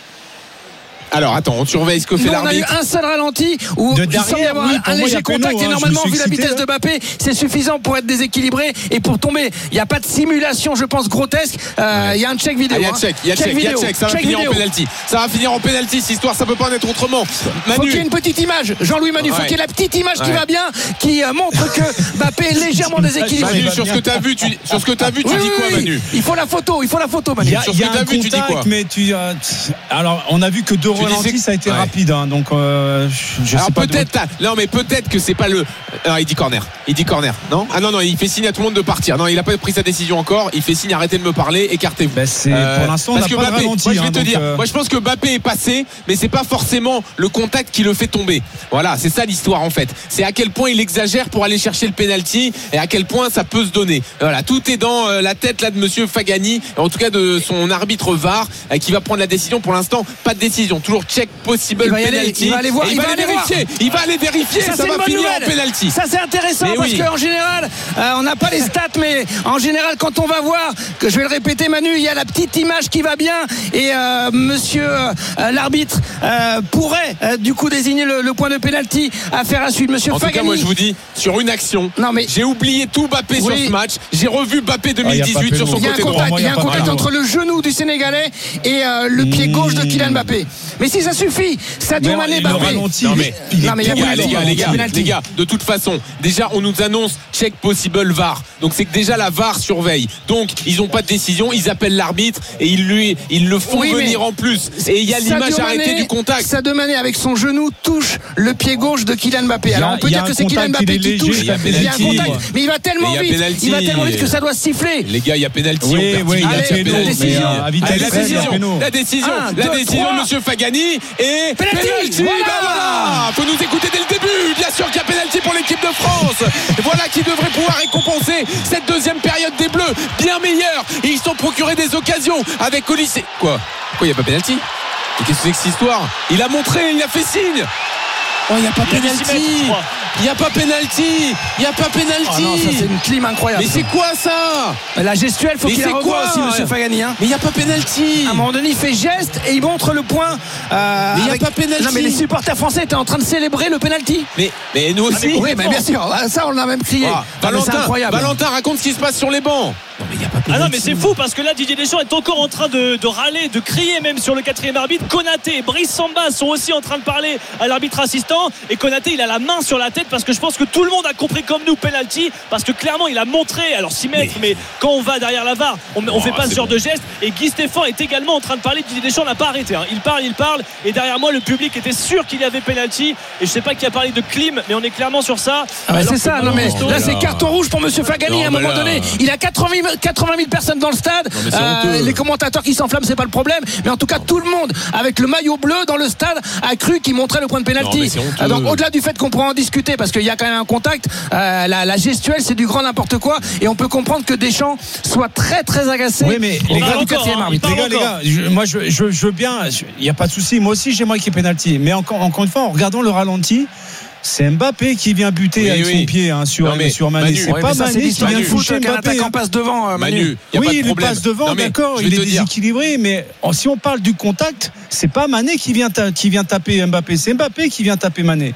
Alors attends, on surveille ce que fait Nous, l'arbitre. On a eu un seul ralenti où de il semble y avoir oui, un léger moi, contact, péno, et hein, normalement vu la excité, vitesse là. de Mbappé c'est suffisant pour être déséquilibré et pour tomber. Il n'y a pas de simulation, je pense, grotesque. euh, Il y a un check vidéo. Il y a check, il y a check, il y a check. Ça va finir en penalty. Ça va finir en penalty. Cette histoire, ça peut pas en être autrement. Manu. Faut qu'il y ait une petite image. Jean-Louis Manu, ouais. Faut qu'il y ait la petite image ouais. qui va bien, qui euh, montre que Mbappé est légèrement déséquilibré. Manu, sur ce que tu as vu, tu sur ce que tu as vu, tu dis quoi, Manu? Il faut la photo, il faut la photo, Manu. Sur ce que tu as vu, tu dis quoi? Mais tu alors on a vu que deux ralentis, ça a été rapide, donc. Euh, je alors sais pas peut-être de... non mais peut-être que c'est pas le alors il dit corner il dit corner non ah non non il fait signe à tout le monde de partir. Non, il a pas pris sa décision encore. Il fait signe arrêtez de me parler, écartez-vous. Ben c'est euh, pour l'instant on n'a pas Mbappé, de ralenti, moi je vais hein, te dire euh... moi je pense que Mbappé est passé, mais c'est pas forcément le contact qui le fait tomber. Voilà, c'est ça l'histoire en fait. C'est à quel point il exagère pour aller chercher le penalty et à quel point ça peut se donner. Voilà, tout est dans la tête là de monsieur Fagani, en tout cas de son arbitre V A R qui va prendre la décision. Pour l'instant pas de décision, toujours check possible penalty. Il va aller voir, il, il va va aller aller vérifier, voir. il va aller vérifier, ça, ça va finir nouvelle. en penalty. Ça c'est intéressant mais parce oui. qu'en général, euh, on n'a pas les stats, mais en général quand on va voir, que je vais le répéter Manu, il y a la petite image qui va bien et euh, monsieur euh, l'arbitre euh, pourrait euh, du coup désigner le, le point de penalty à faire à suivre. Monsieur en Fagani. tout cas, moi je vous dis, sur une action, non, mais... j'ai oublié tout Mbappé oui. sur ce match. J'ai revu Mbappé deux mille dix-huit ah, sur son côté droit. Il y a un contact entre le genou du Sénégalais et euh, le pied gauche de Kylian Mbappé. Mais si ça suffit, Sadio Mané, Mbappé. Non mais, non, mais les, gars, les, gars, les, gars, les gars, de toute façon, déjà on nous annonce check possible V A R. Donc c'est que déjà la V A R surveille. Donc ils n'ont pas de décision, ils appellent l'arbitre et ils lui, ils le font oui, venir en plus. Et il y a l'image arrêtée du contact. Sadio Mané avec son genou touche le pied gauche de Kylian Mbappé. Alors on peut dire que c'est Kylian Mbappé qui touche. Il y a un contact, mais il va tellement vite, il va tellement vite que ça doit siffler. Les gars, il y a penalty. Oui, oui, il y a la décision. La décision, la décision, la décision, monsieur Fagani et penalty. Voilà. Faut nous écouter dès le début. Bien sûr qu'il y a penalty pour l'équipe de France. Voilà qui devrait pouvoir récompenser cette deuxième période des Bleus, bien meilleure. Et ils se sont procurés des occasions avec Olysée. Quoi Quoi, il n'y a pas penalty? Et qu'est-ce que c'est que cette histoire? Il a montré, il a fait signe. Oh, il n'y a pas penalty. Il n'y a pas penalty. Il n'y a pas penalty. Oh non, ça c'est une clim incroyable. Mais c'est quoi ça? La gestuelle, faut qu'il la revoie aussi, monsieur Fagani. Hein. Mais il n'y a pas penalty. À un moment donné, il fait geste et il montre le point. Euh, mais il n'y avec... a pas penalty. Non, mais les supporters français étaient en train de célébrer le penalty. Mais, mais nous aussi. Ah, mais oui, mais bien sûr. Ça, on l'a même crié. Ah, Valentin, c'est incroyable. Valentin, raconte ce qui se passe sur les bancs. Non, mais il n'y a pas penalty. Ah non, mais c'est fou parce que là, Didier Deschamps est encore en train de, de râler, de crier même sur le quatrième arbitre. Konaté et Brice Samba sont aussi en train de parler à l'arbitre assistant. Et Konaté, il a la main sur la tête parce que je pense que tout le monde a compris comme nous penalty, parce que clairement il a montré, alors six mètres, mais, mais quand on va derrière la V A R, on, on oh, fait pas ce genre bon. de geste. Et Guy Stéphane est également en train de parler. Didier Deschamps n'a pas arrêté, hein. Il parle, il parle. Et derrière moi, le public était sûr qu'il y avait penalty. Et je sais pas qui a parlé de clim, mais on est clairement sur ça. Ah bah c'est ça, non mais là c'est carton rouge pour monsieur Fagani. Non, à un moment là... donné, il a quatre-vingt mille personnes dans le stade. Non, euh, les commentateurs qui s'enflamment, c'est pas le problème. Mais en tout cas, tout le monde avec le maillot bleu dans le stade a cru qu'il montrait le point de penalty. Non, donc au-delà du fait qu'on pourra en discuter, parce qu'il y a quand même un contact, euh, la, la gestuelle c'est du grand n'importe quoi, et on peut comprendre que Deschamps soit très très agacé. Oui, mais les gars, du quatrième arbitre. Les gars, les gars, je, moi je, je, je veux bien, il n'y a pas de souci. Moi aussi j'aimerais qu'il y ait penalty, mais encore, encore une fois, en regardant le ralenti, c'est Mbappé qui vient buter oui, avec oui. son pied hein, sur, non, mais, sur Mané. C'est ouais, pas Mané qui vient foutre Mbappé. Quand passe devant, euh, Manu. Manu oui, il passe devant, d'accord, il est déséquilibré, mais si on parle du contact, c'est pas Mané qui vient, ta, qui vient taper Mbappé, c'est Mbappé qui vient taper Mané.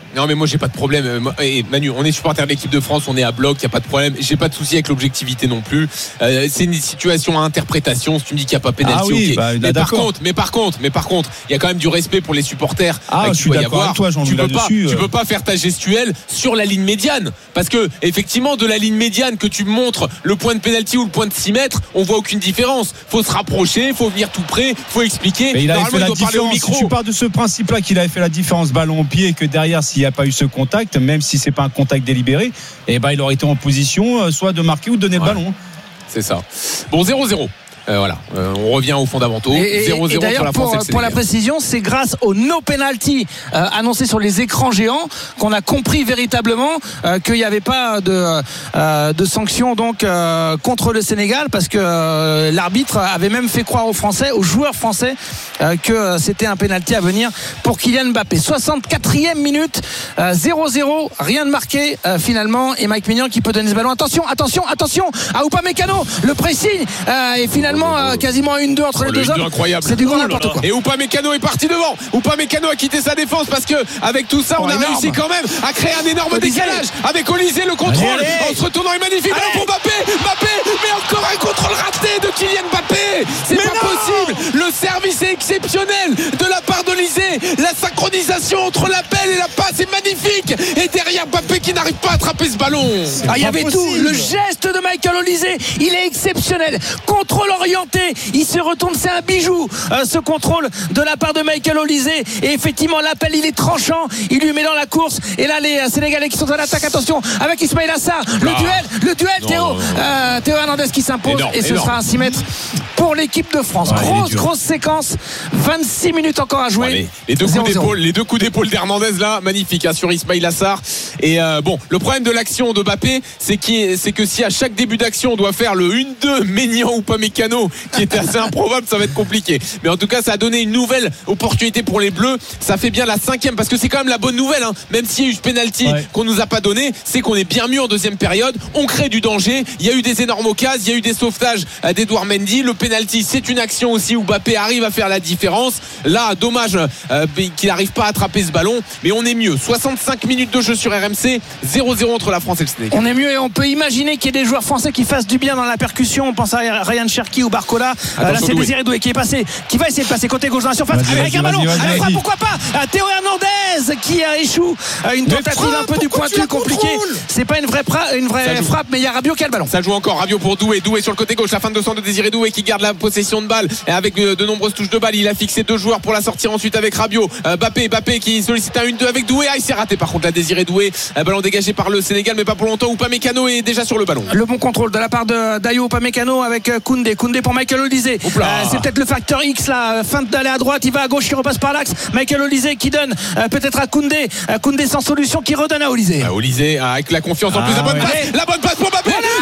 Non mais moi j'ai pas de problème. Et Manu, on est supporter de l'équipe de France, on est à bloc, il y a pas de problème. J'ai pas de souci avec l'objectivité non plus. Euh, c'est une situation à interprétation. Si tu me dis qu'il y a pas pénalty, ah oui, ok. bah, mais par contre, mais par contre, mais par contre, il y a quand même du respect pour les supporters. Ah, je suis d'accord avec toi, Jean-Louis, tu peux pas, là-dessus, tu euh... peux pas faire ta gestuelle sur la ligne médiane, parce que effectivement de la ligne médiane que tu montres le point de pénalty ou le point de six mètres, on voit aucune différence. Faut se rapprocher, faut venir tout près, faut expliquer. Mais il avait Normalement, fait la il doit parler au différence. micro. Si tu pars de ce principe-là qu'il avait fait la différence ballon au pied et que derrière s'il n'y a pas eu ce contact, même si c'est pas un contact délibéré, eh ben il aurait été en position euh, soit de marquer ou de donner le ouais. ballon. C'est ça. Bon, zéro zéro. Euh, voilà, euh, on revient aux fondamentaux. zéro zéro et d'ailleurs, pour la France. pour, et pour la précision, c'est grâce au no penalty euh, annoncé sur les écrans géants qu'on a compris véritablement euh, qu'il n'y avait pas de, euh, de sanction donc euh, contre le Sénégal, parce que euh, l'arbitre avait même fait croire aux Français, aux joueurs français, euh, que euh, c'était un penalty à venir pour Kylian Mbappé. soixante-quatrième minute, euh, zéro zéro, rien de marqué euh, finalement, et Mike Maignan qui peut donner ce ballon. Attention, attention, attention à Upamecano, le pressing euh, et finalement Euh, quasiment une deux entre oh, les deux hommes. Incroyable. C'est du grand n'importe quoi. Et Upamecano est parti devant. Upamecano a quitté sa défense parce que avec tout ça, on oh, a énorme. réussi quand même à créer un énorme Olysée. décalage avec Olysée le contrôle allez, allez. en se retournant est magnifique pour Mbappé. Mbappé, mais encore un contrôle raté de Kylian Mbappé. C'est mais pas non. possible. Le service est exceptionnel de la part d'Olysée. La synchronisation entre l'appel et la passe est magnifique. Et derrière Mbappé qui n'arrive pas à attraper ce ballon. Ah, il y avait possible. tout. Le geste de Michael Olysée, il est exceptionnel. Contrôle orienté, il se retourne, c'est un bijou euh, ce contrôle de la part de Michael Olysée, et effectivement l'appel il est tranchant, il lui met dans la course, et là les euh, Sénégalais qui sont à l'attaque, attention avec Ismaïla Sarr, le ah. duel le duel non, Théo non, non. Euh, Théo Hernandez qui s'impose énorme, et ce énorme. sera un six mètres pour l'équipe de France. Ouais, grosse grosse séquence, vingt-six minutes encore à jouer. Ouais, les, les deux coups d'épaule les deux coups d'épaule d'Hernandez là, magnifique hein, sur Ismaïla Sarr. Et euh, bon, le problème de l'action de Mbappé, c'est, c'est que si à chaque début d'action on doit faire le un deux Maignan ou pas Mécano, qui était assez improbable, ça va être compliqué. Mais en tout cas, ça a donné une nouvelle opportunité pour les Bleus. Ça fait bien la cinquième, parce que c'est quand même la bonne nouvelle, hein. Même s'il y a eu ce penalty ouais. qu'on nous a pas donné, c'est qu'on est bien mieux en deuxième période. On crée du danger. Il y a eu des énormes occasions, il y a eu des sauvetages d'Edouard Mendy. Le penalty, c'est une action aussi où Mbappé arrive à faire la différence. Là, dommage euh, qu'il n'arrive pas à attraper ce ballon, mais on est mieux. soixante-cinq minutes de jeu sur R M C, zéro zéro entre la France et le Sénégal. On est mieux, et on peut imaginer qu'il y ait des joueurs français qui fassent du bien dans la percussion. On pense à Ryan Cherki ou Barcola. Euh, là c'est Désiré Doué qui est passé, qui va essayer de passer côté gauche dans la surface vas-y, avec vas-y, un ballon vas-y, vas-y, vas-y. Pourquoi pas à Théo Hernandez qui a échoué une tentative frappe, un peu du pointu compliqué. C'est pas une vraie, pra- une vraie frappe, mais il y a Rabiot qui a le ballon. Ça joue encore, Rabiot pour Doué, Doué sur le côté gauche, la fin de centre de Désiré Doué qui garde la possession de balle et avec de, de nombreuses touches de balle. Il a fixé deux joueurs pour la sortir ensuite avec Rabiot. euh, Mbappé, Mbappé qui sollicite un un deux avec Doué. Ah, il s'est raté par contre la Désiré Doué. Un ballon dégagé par le Sénégal, mais pas pour longtemps. Upamecano est déjà sur le ballon. Le bon contrôle de la part de Dayo Upamecano avec Koundé, Koundé pour Michael Olysée. Euh, c'est peut-être le facteur X là, fin d'aller à droite, il va à gauche, il repasse par l'axe. Michael Olysée qui donne euh, peut-être à Koundé, euh, Koundé sans solution qui redonne à Olysée. Ah, Olysée avec la confiance en ah, plus, la bonne ouais. passe, la bonne passe pour Mbappé. Voilà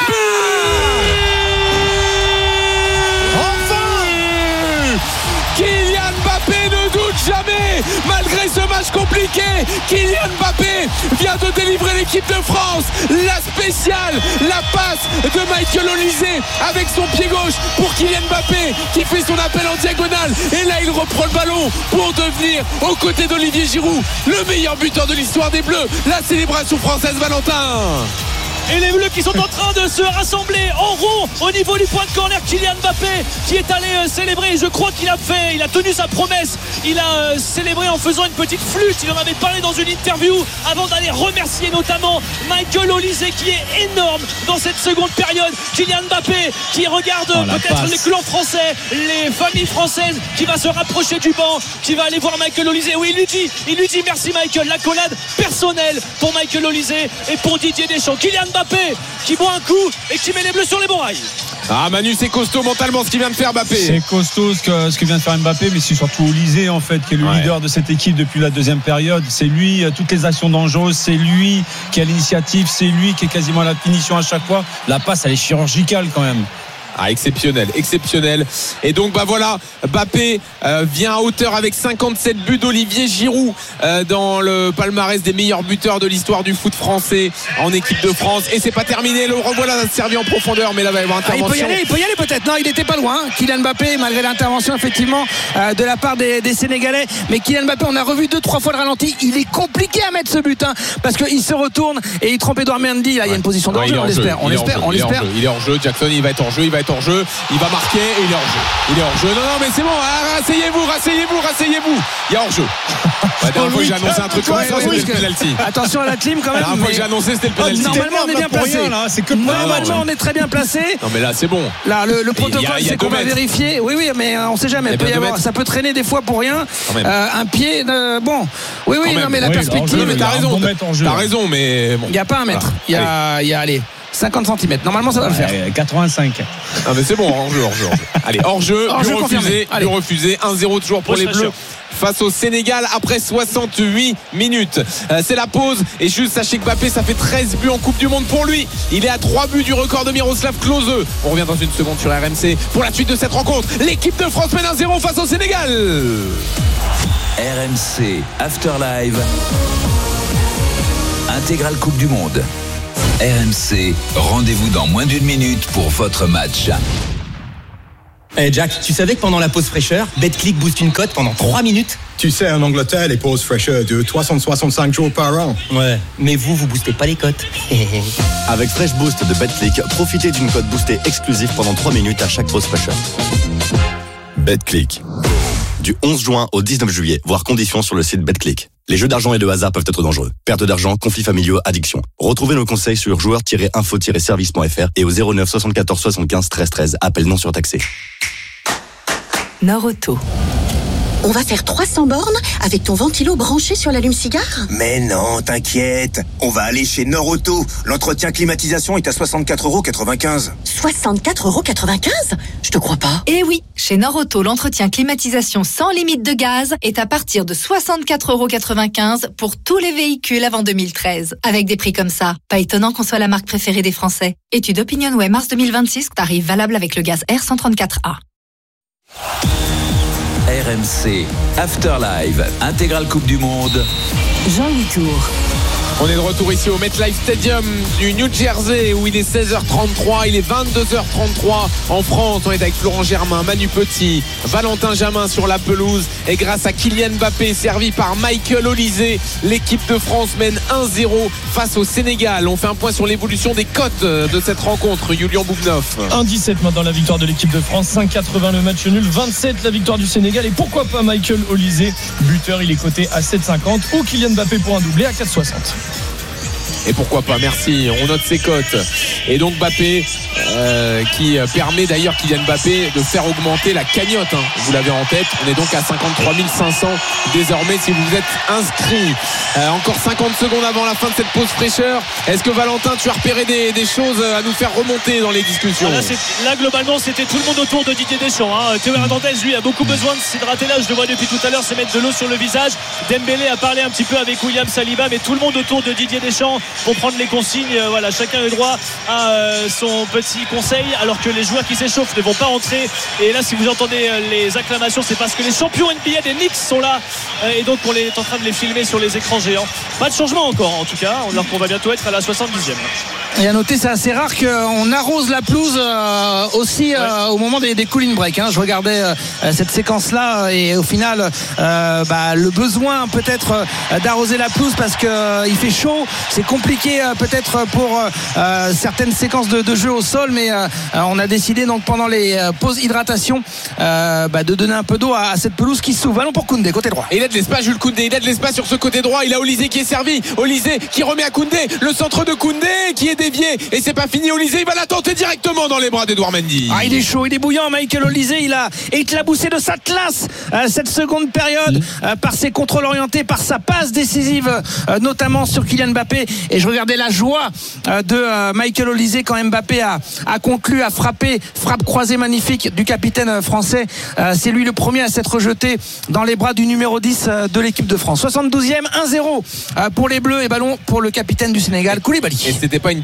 Kylian Mbappé ne doute jamais, malgré ce match compliqué. Kylian Mbappé vient de délivrer l'équipe de France. La spéciale, la passe de Michael Olysée avec son pied gauche pour Kylian Mbappé qui fait son appel en diagonale. Et là, il reprend le ballon pour devenir, aux côtés d'Olivier Giroud, le meilleur buteur de l'histoire des Bleus. La célébration française, Valentin. Et les Bleus qui sont en train de se rassembler en rond au niveau du point de corner. Kylian Mbappé qui est allé euh, célébrer. Je crois qu'il a fait, il a tenu sa promesse. Il a euh, célébré en faisant une petite flûte. Il en avait parlé dans une interview avant d'aller remercier notamment Michael Olysée qui est énorme dans cette seconde période. Kylian Mbappé qui regarde oh, peut-être passe. les clans français, les familles françaises, qui va se rapprocher du banc, qui va aller voir Michael Olysée. Oui, il lui dit, il lui dit merci Michael. L'accolade personnelle pour Michael Olysée et pour Didier Deschamps. Kylian Mbappé qui boit un coup et qui met les Bleus sur les bons rails. Ah Manu, c'est costaud mentalement ce qu'il vient de faire Mbappé. C'est costaud ce que, ce que vient de faire Mbappé, mais c'est surtout Olysée en fait qui est le ouais. leader de cette équipe depuis la deuxième période. C'est lui, toutes les actions dangereuses, c'est lui qui a l'initiative, c'est lui qui est quasiment à la finition à chaque fois. La passe elle est chirurgicale quand même. Ah, exceptionnel, exceptionnel. Et donc bah voilà, Mbappé euh, vient à hauteur avec cinquante-sept buts d'Olivier Giroud euh, dans le palmarès des meilleurs buteurs de l'histoire du foot français en équipe de France. Et c'est pas terminé, le revoilà servi en profondeur, mais là va y avoir intervention. Ah, il peut y aller, il peut y aller peut-être. Non, il n'était pas loin. Kylian Mbappé, malgré l'intervention effectivement euh, de la part des, des Sénégalais. Mais Kylian Mbappé, on a revu deux trois fois le ralenti. Il est compliqué à mettre ce but hein, parce qu'il se retourne et il trompe Edouard Mendy. Là, il y a une position de ouais, hors-jeu. On l'espère. On l'espère. On l'espère. Il est hors jeu. Jackson, il va être hors jeu. Il va être hors jeu. Il va marquer. Et il est hors jeu. Il est hors jeu. Non, non, mais c'est bon. Ah, rasseyez-vous, rasseyez-vous, rasseyez-vous. Il y a hors jeu. La dernière fois que j'ai annoncé un truc comme ça, c'était le penalty. Attention à la clim quand même. La dernière fois que j'ai annoncé, c'était le penalty. Normalement, on est bien placé. C'est que normalement, on est très bien placé. Non, mais là, c'est bon. Là, le, le protocole, c'est qu'on va vérifier. Oui, oui, mais on sait jamais. Peut y avoir, ça peut traîner des fois pour rien. Euh, un pied, euh, bon. Oui, oui, non, mais la oui, perspective. Mais t'as raison. T'as raison, mais bon. Il n'y a pas un mètre. Il y a, il y a, allez. cinquante centimètres. Normalement, ça va ouais, le faire. quatre-vingt-cinq. Ah, mais c'est bon, hors jeu, hors jeu. Allez, hors jeu, hors jeu refusé, le refusé. un zéro toujours pour les Bleus face au Sénégal après soixante-huit minutes. Euh, c'est la pause. Et juste sachez que Mbappé, ça fait treize buts en Coupe du Monde pour lui. Il est à trois buts du record de Miroslav Klose. On revient dans une seconde sur R M C pour la suite de cette rencontre. L'équipe de France mène un zéro face au Sénégal. R M C After Live Intégrale Coupe du Monde. R M C, rendez-vous dans moins d'une minute pour votre match. Eh hey Jack, tu savais que pendant la pause fraîcheur, BetClick booste une cote pendant trois minutes? Tu sais, en Angleterre, les pauses fraîcheur durent trois cent soixante-cinq jours par an. Ouais, mais vous, vous boostez pas les cotes. Avec Fresh Boost de BetClick, profitez d'une cote boostée exclusive pendant trois minutes à chaque pause fraîcheur. BetClick. Du onze juin au dix-neuf juillet, voir conditions sur le site BetClick. Les jeux d'argent et de hasard peuvent être dangereux. Perte d'argent, conflits familiaux, addiction. Retrouvez nos conseils sur joueurs tiret info tiret service point f r et au zéro neuf soixante-quatorze soixante-quinze treize treize. Appel non surtaxé. Nord-Auto. On va faire trois cents bornes avec ton ventilo branché sur l'allume-cigare? Mais non, t'inquiète. On va aller chez Nord-Auto. L'entretien climatisation est à soixante-quatre euros quatre-vingt-quinze. soixante-quatre euros quatre-vingt-quinze? Je te crois pas. Eh oui, chez Nord-Auto, l'entretien climatisation sans limite de gaz est à partir de soixante-quatre euros quatre-vingt-quinze pour tous les véhicules avant deux mille treize. Avec des prix comme ça, pas étonnant qu'on soit la marque préférée des Français. Étude OpinionWay mars deux mille vingt-six, tarif valable avec le gaz R cent trente-quatre A. R M C After Live Intégrale Coupe du Monde. Jean-Louis Tour. On est de retour ici au MetLife Stadium du New Jersey où il est seize heures trente-trois, il est vingt-deux heures trente-trois en France. On est avec Florent Germain, Manu Petit, Valentin Jamin sur la pelouse et grâce à Kylian Mbappé servi par Michael Olise, l'équipe de France mène un zéro face au Sénégal. On fait un point sur l'évolution des cotes de cette rencontre. Julian Boubnov. un virgule dix-sept maintenant la victoire de l'équipe de France, cinq virgule quatre-vingts le match nul, vingt-sept la victoire du Sénégal et pourquoi pas Michael Olise, buteur, il est coté à sept virgule cinquante ou Kylian Mbappé pour un doublé à quatre virgule soixante. Et pourquoi pas, merci, on note ses cotes. Et donc Mbappé euh, qui permet d'ailleurs Kylian Mbappé de faire augmenter la cagnotte hein. Vous l'avez en tête, on est donc à cinquante-trois mille cinq cents désormais si vous êtes inscrit. euh, Encore cinquante secondes avant la fin de cette pause fraîcheur. Est-ce que Valentin, tu as repéré des, des choses à nous faire remonter dans les discussions? Là, là globalement c'était tout le monde autour de Didier Deschamps hein. Théo Hernandez lui a beaucoup besoin de s'hydrater là, je le vois depuis tout à l'heure se mettre de l'eau sur le visage. Dembélé a parlé un petit peu avec William Saliba, mais tout le monde autour de Didier Deschamps pour prendre les consignes. Voilà, chacun a droit à euh, son petit conseil alors que les joueurs qui s'échauffent ne vont pas entrer. Et là si vous entendez euh, les acclamations, c'est parce que les champions N B A des Knicks sont là euh, et donc on est en train de les filmer sur les écrans géants. Pas de changement encore en tout cas, alors qu'on va bientôt être à la soixante-dixième. Et à noter, c'est assez rare qu'on arrose la pelouse euh, aussi euh, ouais. au moment des, des cooling breaks hein. Je regardais euh, cette séquence là et au final euh, bah, le besoin peut-être euh, d'arroser la pelouse parce qu'il euh, fait chaud, c'est compliqué euh, peut-être pour euh, certaines séquences de, de jeu au sol, mais euh, on a décidé donc pendant les euh, pauses hydratation euh, bah, de donner un peu d'eau à, à cette pelouse qui s'ouvre. Allons pour Koundé, côté droit. Et il a de l'espace, Jules Koundé, il a de l'espace sur ce côté droit. Il a Olise qui est servi, Olise qui remet à Koundé, le centre de Koundé qui est dévié et c'est pas fini. Olise il va la tenter directement dans les bras d'Edouard Mendy. Ah, il est chaud, il est bouillant. Michael Olise, il a éclaboussé de sa classe euh, cette seconde période euh, par ses contrôles orientés, par sa passe décisive euh, notamment sur Kylian Mbappé. Et je regardais la joie euh, de euh, Michael Olise quand Mbappé a, a conclu, a frappé, frappe croisée magnifique du capitaine français. Euh, c'est lui le premier à s'être jeté dans les bras du numéro dix euh, de l'équipe de France. soixante-douzième, un zéro euh, pour les Bleus et ballon pour le capitaine du Sénégal, Koulibaly. Et c'était pas une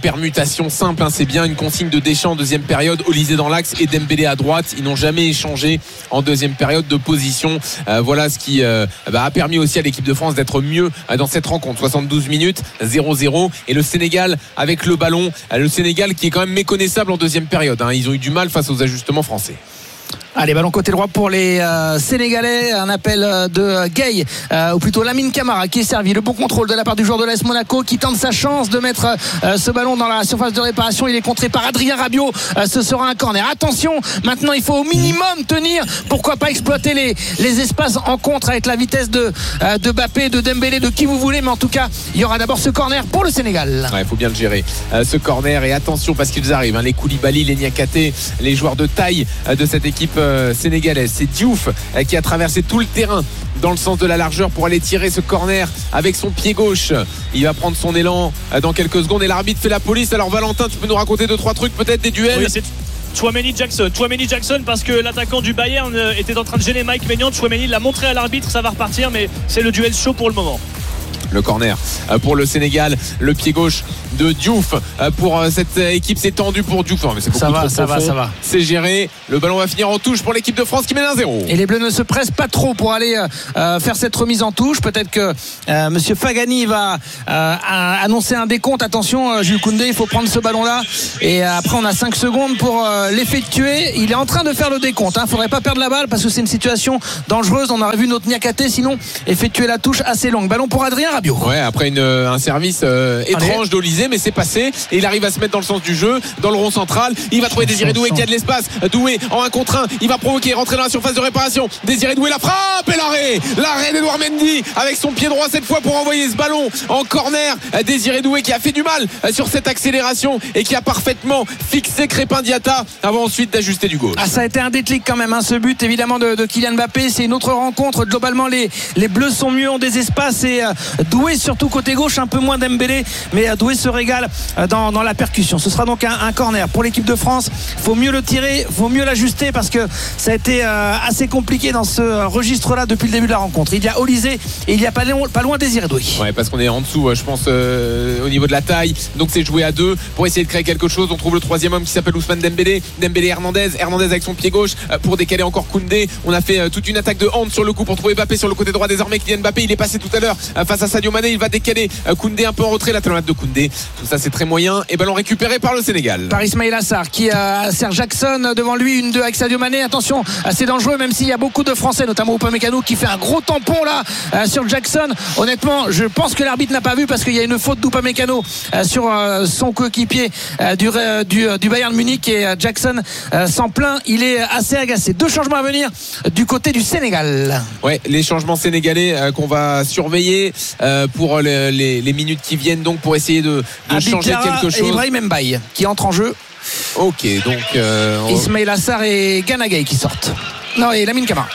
permutation simple, hein, c'est bien une consigne de Deschamps en deuxième période, Olysée dans l'axe et Dembélé à droite. Ils n'ont jamais échangé en deuxième période de position. Euh, voilà ce qui euh, bah, a permis aussi à l'équipe de France d'être mieux euh, dans cette rencontre. soixante-douze minutes, zéro zéro, et le Sénégal avec le ballon, euh, le Sénégal qui est quand même méconnaissable en deuxième période, hein. Ils ont eu du mal face aux ajustements français. Allez, ballon côté droit pour les euh, Sénégalais. Un appel de euh, Gueye, euh, ou plutôt Lamine Camara qui est servi. Le bon contrôle de la part du joueur de l'A S Monaco qui tente sa chance de mettre euh, ce ballon dans la surface de réparation. Il est contré par Adrien Rabiot. Euh, ce sera un corner. Attention, maintenant il faut au minimum tenir. Pourquoi pas exploiter les, les espaces en contre avec la vitesse de, euh, de Mbappé, de Dembélé, de qui vous voulez. Mais en tout cas, il y aura d'abord ce corner pour le Sénégal. Il ouais, faut bien le gérer, euh, ce corner. Et attention parce qu'ils arrivent, hein, les Koulibaly, les Niakhaté, les joueurs de taille euh, de cette équipe euh, sénégalaise. C'est Diouf euh, qui a traversé tout le terrain dans le sens de la largeur pour aller tirer ce corner avec son pied gauche. Il va prendre son élan euh, dans quelques secondes et l'arbitre fait la police. Alors Valentin, tu peux nous raconter deux trois trucs peut-être des duels? Oui, c'est Tchouaméni Jackson. Tchouaméni Jackson parce que l'attaquant du Bayern était en train de gêner Mike Maignan. Tchouaméni l'a montré à l'arbitre, ça va repartir, mais c'est le duel chaud pour le moment. Le corner pour le Sénégal, le pied gauche de Diouf pour cette équipe. C'est tendu pour Diouf, mais c'est beaucoup ça va, trop ça profond. va, ça va. C'est géré. Le ballon va finir en touche pour l'équipe de France qui mène un zéro. Et les Bleus ne se pressent pas trop pour aller euh, faire cette remise en touche. Peut-être que euh, Monsieur Fagani va euh, annoncer un décompte. Attention, euh, Jules Koundé, il faut prendre ce ballon-là. Et euh, après, on a cinq secondes pour euh, l'effectuer. Il est en train de faire le décompte. Il hein. ne faudrait pas perdre la balle parce que c'est une situation dangereuse. On aurait vu notre Niakhaté sinon effectuer la touche assez longue. Ballon pour Adrien Rabiot. Ouais, après une, un service euh, étrange d'Olysée, mais c'est passé et il arrive à se mettre dans le sens du jeu, dans le rond central. Il va trouver Désiré Doué qui a de l'espace. Doué en un contre un, il va provoquer, rentrer dans la surface de réparation. Désiré Doué, la frappe et l'arrêt. L'arrêt d'Edouard Mendy avec son pied droit cette fois pour envoyer ce ballon en corner. Désiré Doué qui a fait du mal sur cette accélération et qui a parfaitement fixé Crépin Diatta avant ensuite d'ajuster du gauche. Ah, ça a été un déclic quand même, hein, ce but évidemment de, de Kylian Mbappé. C'est une autre rencontre. Globalement, les, les Bleus sont mieux, ont des espaces et euh, Doué surtout côté gauche, un peu moins Dembélé, mais euh, Doué se régale euh, dans, dans la percussion. Ce sera donc un, un corner pour l'équipe de France. Faut mieux le tirer, faut mieux l'ajuster parce que ça a été euh, assez compliqué dans ce euh, registre-là depuis le début de la rencontre. Il y a Olysée et il y a pas loin, pas loin Désiré Doué. Ouais, parce qu'on est en dessous, je pense, euh, au niveau de la taille. Donc c'est joué à deux pour essayer de créer quelque chose. On trouve le troisième homme qui s'appelle Ousmane Dembélé. Dembélé Hernandez, Hernandez avec son pied gauche euh, pour décaler encore Koundé. On a fait euh, toute une attaque de hand sur le coup pour trouver Mbappé sur le côté droit désormais. Kylian Mbappé, il est passé tout à l'heure euh, face à Sadio Mané. Il va décaler euh, Koundé un peu en retrait, la talonnade de Koundé. Tout ça c'est très moyen et ballon récupéré par le Sénégal. Par Ismaïl Assar qui a Serge Jackson devant lui, une deux avec Sadio Mané. Attention, c'est dangereux même s'il y a beaucoup de Français, notamment Upamecano qui fait un gros tampon là euh, sur Jackson. Honnêtement, je pense que l'arbitre n'a pas vu parce qu'il y a une faute d'Upamecano euh, sur euh, son coéquipier euh, du, euh, du, euh, du Bayern Munich et euh, Jackson euh, s'en plaint. Il est assez agacé. Deux changements à venir du côté du Sénégal. Ouais, les changements sénégalais euh, qu'on va surveiller euh, pour les, les, les minutes qui viennent donc pour essayer de, de changer Diarra quelque chose. Et Ibrahim Mbaye qui entre en jeu. Ok, donc euh, on... Ismaïl Assar et Gana Gueye qui sortent. Non, et Lamine Camara.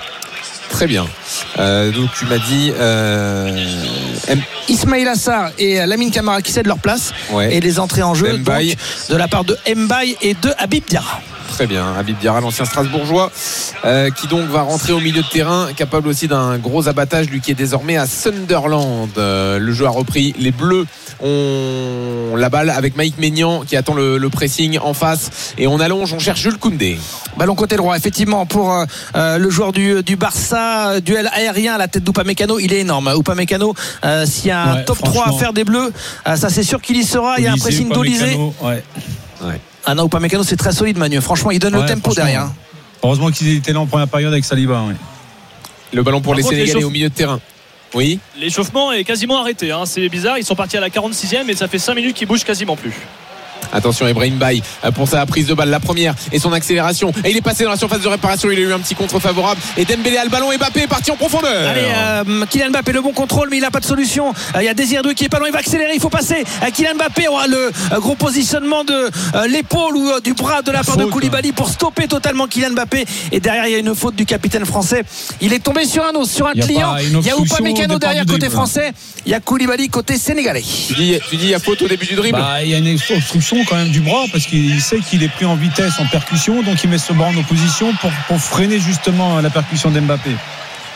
Très bien. Euh, donc tu m'as dit euh, M... Ismaïl Assar et Lamine Camara qui cèdent leur place, ouais. Et les entrées en jeu donc, de la part de Mbaye et de Habib Diarra. Très bien, Habib Diarra, l'ancien Strasbourgeois, euh, qui donc va rentrer au milieu de terrain, capable aussi d'un gros abattage, lui qui est désormais à Sunderland. Euh, le jeu a repris, les Bleus ont la balle avec Mike Maignan qui attend le, le pressing en face et on allonge, on cherche Jules Koundé. Ballon côté droit, effectivement pour euh, le joueur du, du Barça, duel aérien à la tête d'Upamecano, il est énorme. Upamecano, euh, s'il y a un ouais, top trois à faire des Bleus, euh, ça c'est sûr qu'il y sera. Olysée, il y a un pressing d'Olysée. Ouais. Ouais. Ah non, Upamecano c'est très solide Manu, franchement il donne ouais, le tempo derrière. Heureusement qu'il était là en première période avec Saliba. Ouais. Le ballon pour Par les Sénégalais au milieu de terrain. Oui. L'échauffement est quasiment arrêté, hein. C'est bizarre, ils sont partis à la quarante-sixième et ça fait cinq minutes qu'ils bougent quasiment plus. Attention Ibrahim Mbaye pour sa prise de balle, la première et son accélération et il est passé dans la surface de réparation, il a eu un petit contre favorable et Dembélé a le ballon et Mbappé est parti en profondeur. Allez euh, Kylian Mbappé le bon contrôle mais il n'a pas de solution, il y a Désiré Doué qui est pas loin, il va accélérer, il faut passer. Kylian Mbappé aura le gros positionnement de euh, l'épaule ou euh, du bras de la, la part faute, de Koulibaly pour stopper totalement Kylian Mbappé et derrière il y a une faute du capitaine français, il est tombé sur un os, sur un il client, il y a Upamecano derrière côté français, il y a Koulibaly côté sénégalais. Tu dis tu dis il y a faute au début du dribble. Bah, il y a une obstruction quand même du bras parce qu'il sait qu'il est pris en vitesse en percussion, donc il met ce bras en opposition pour, pour freiner justement la percussion d'Mbappé.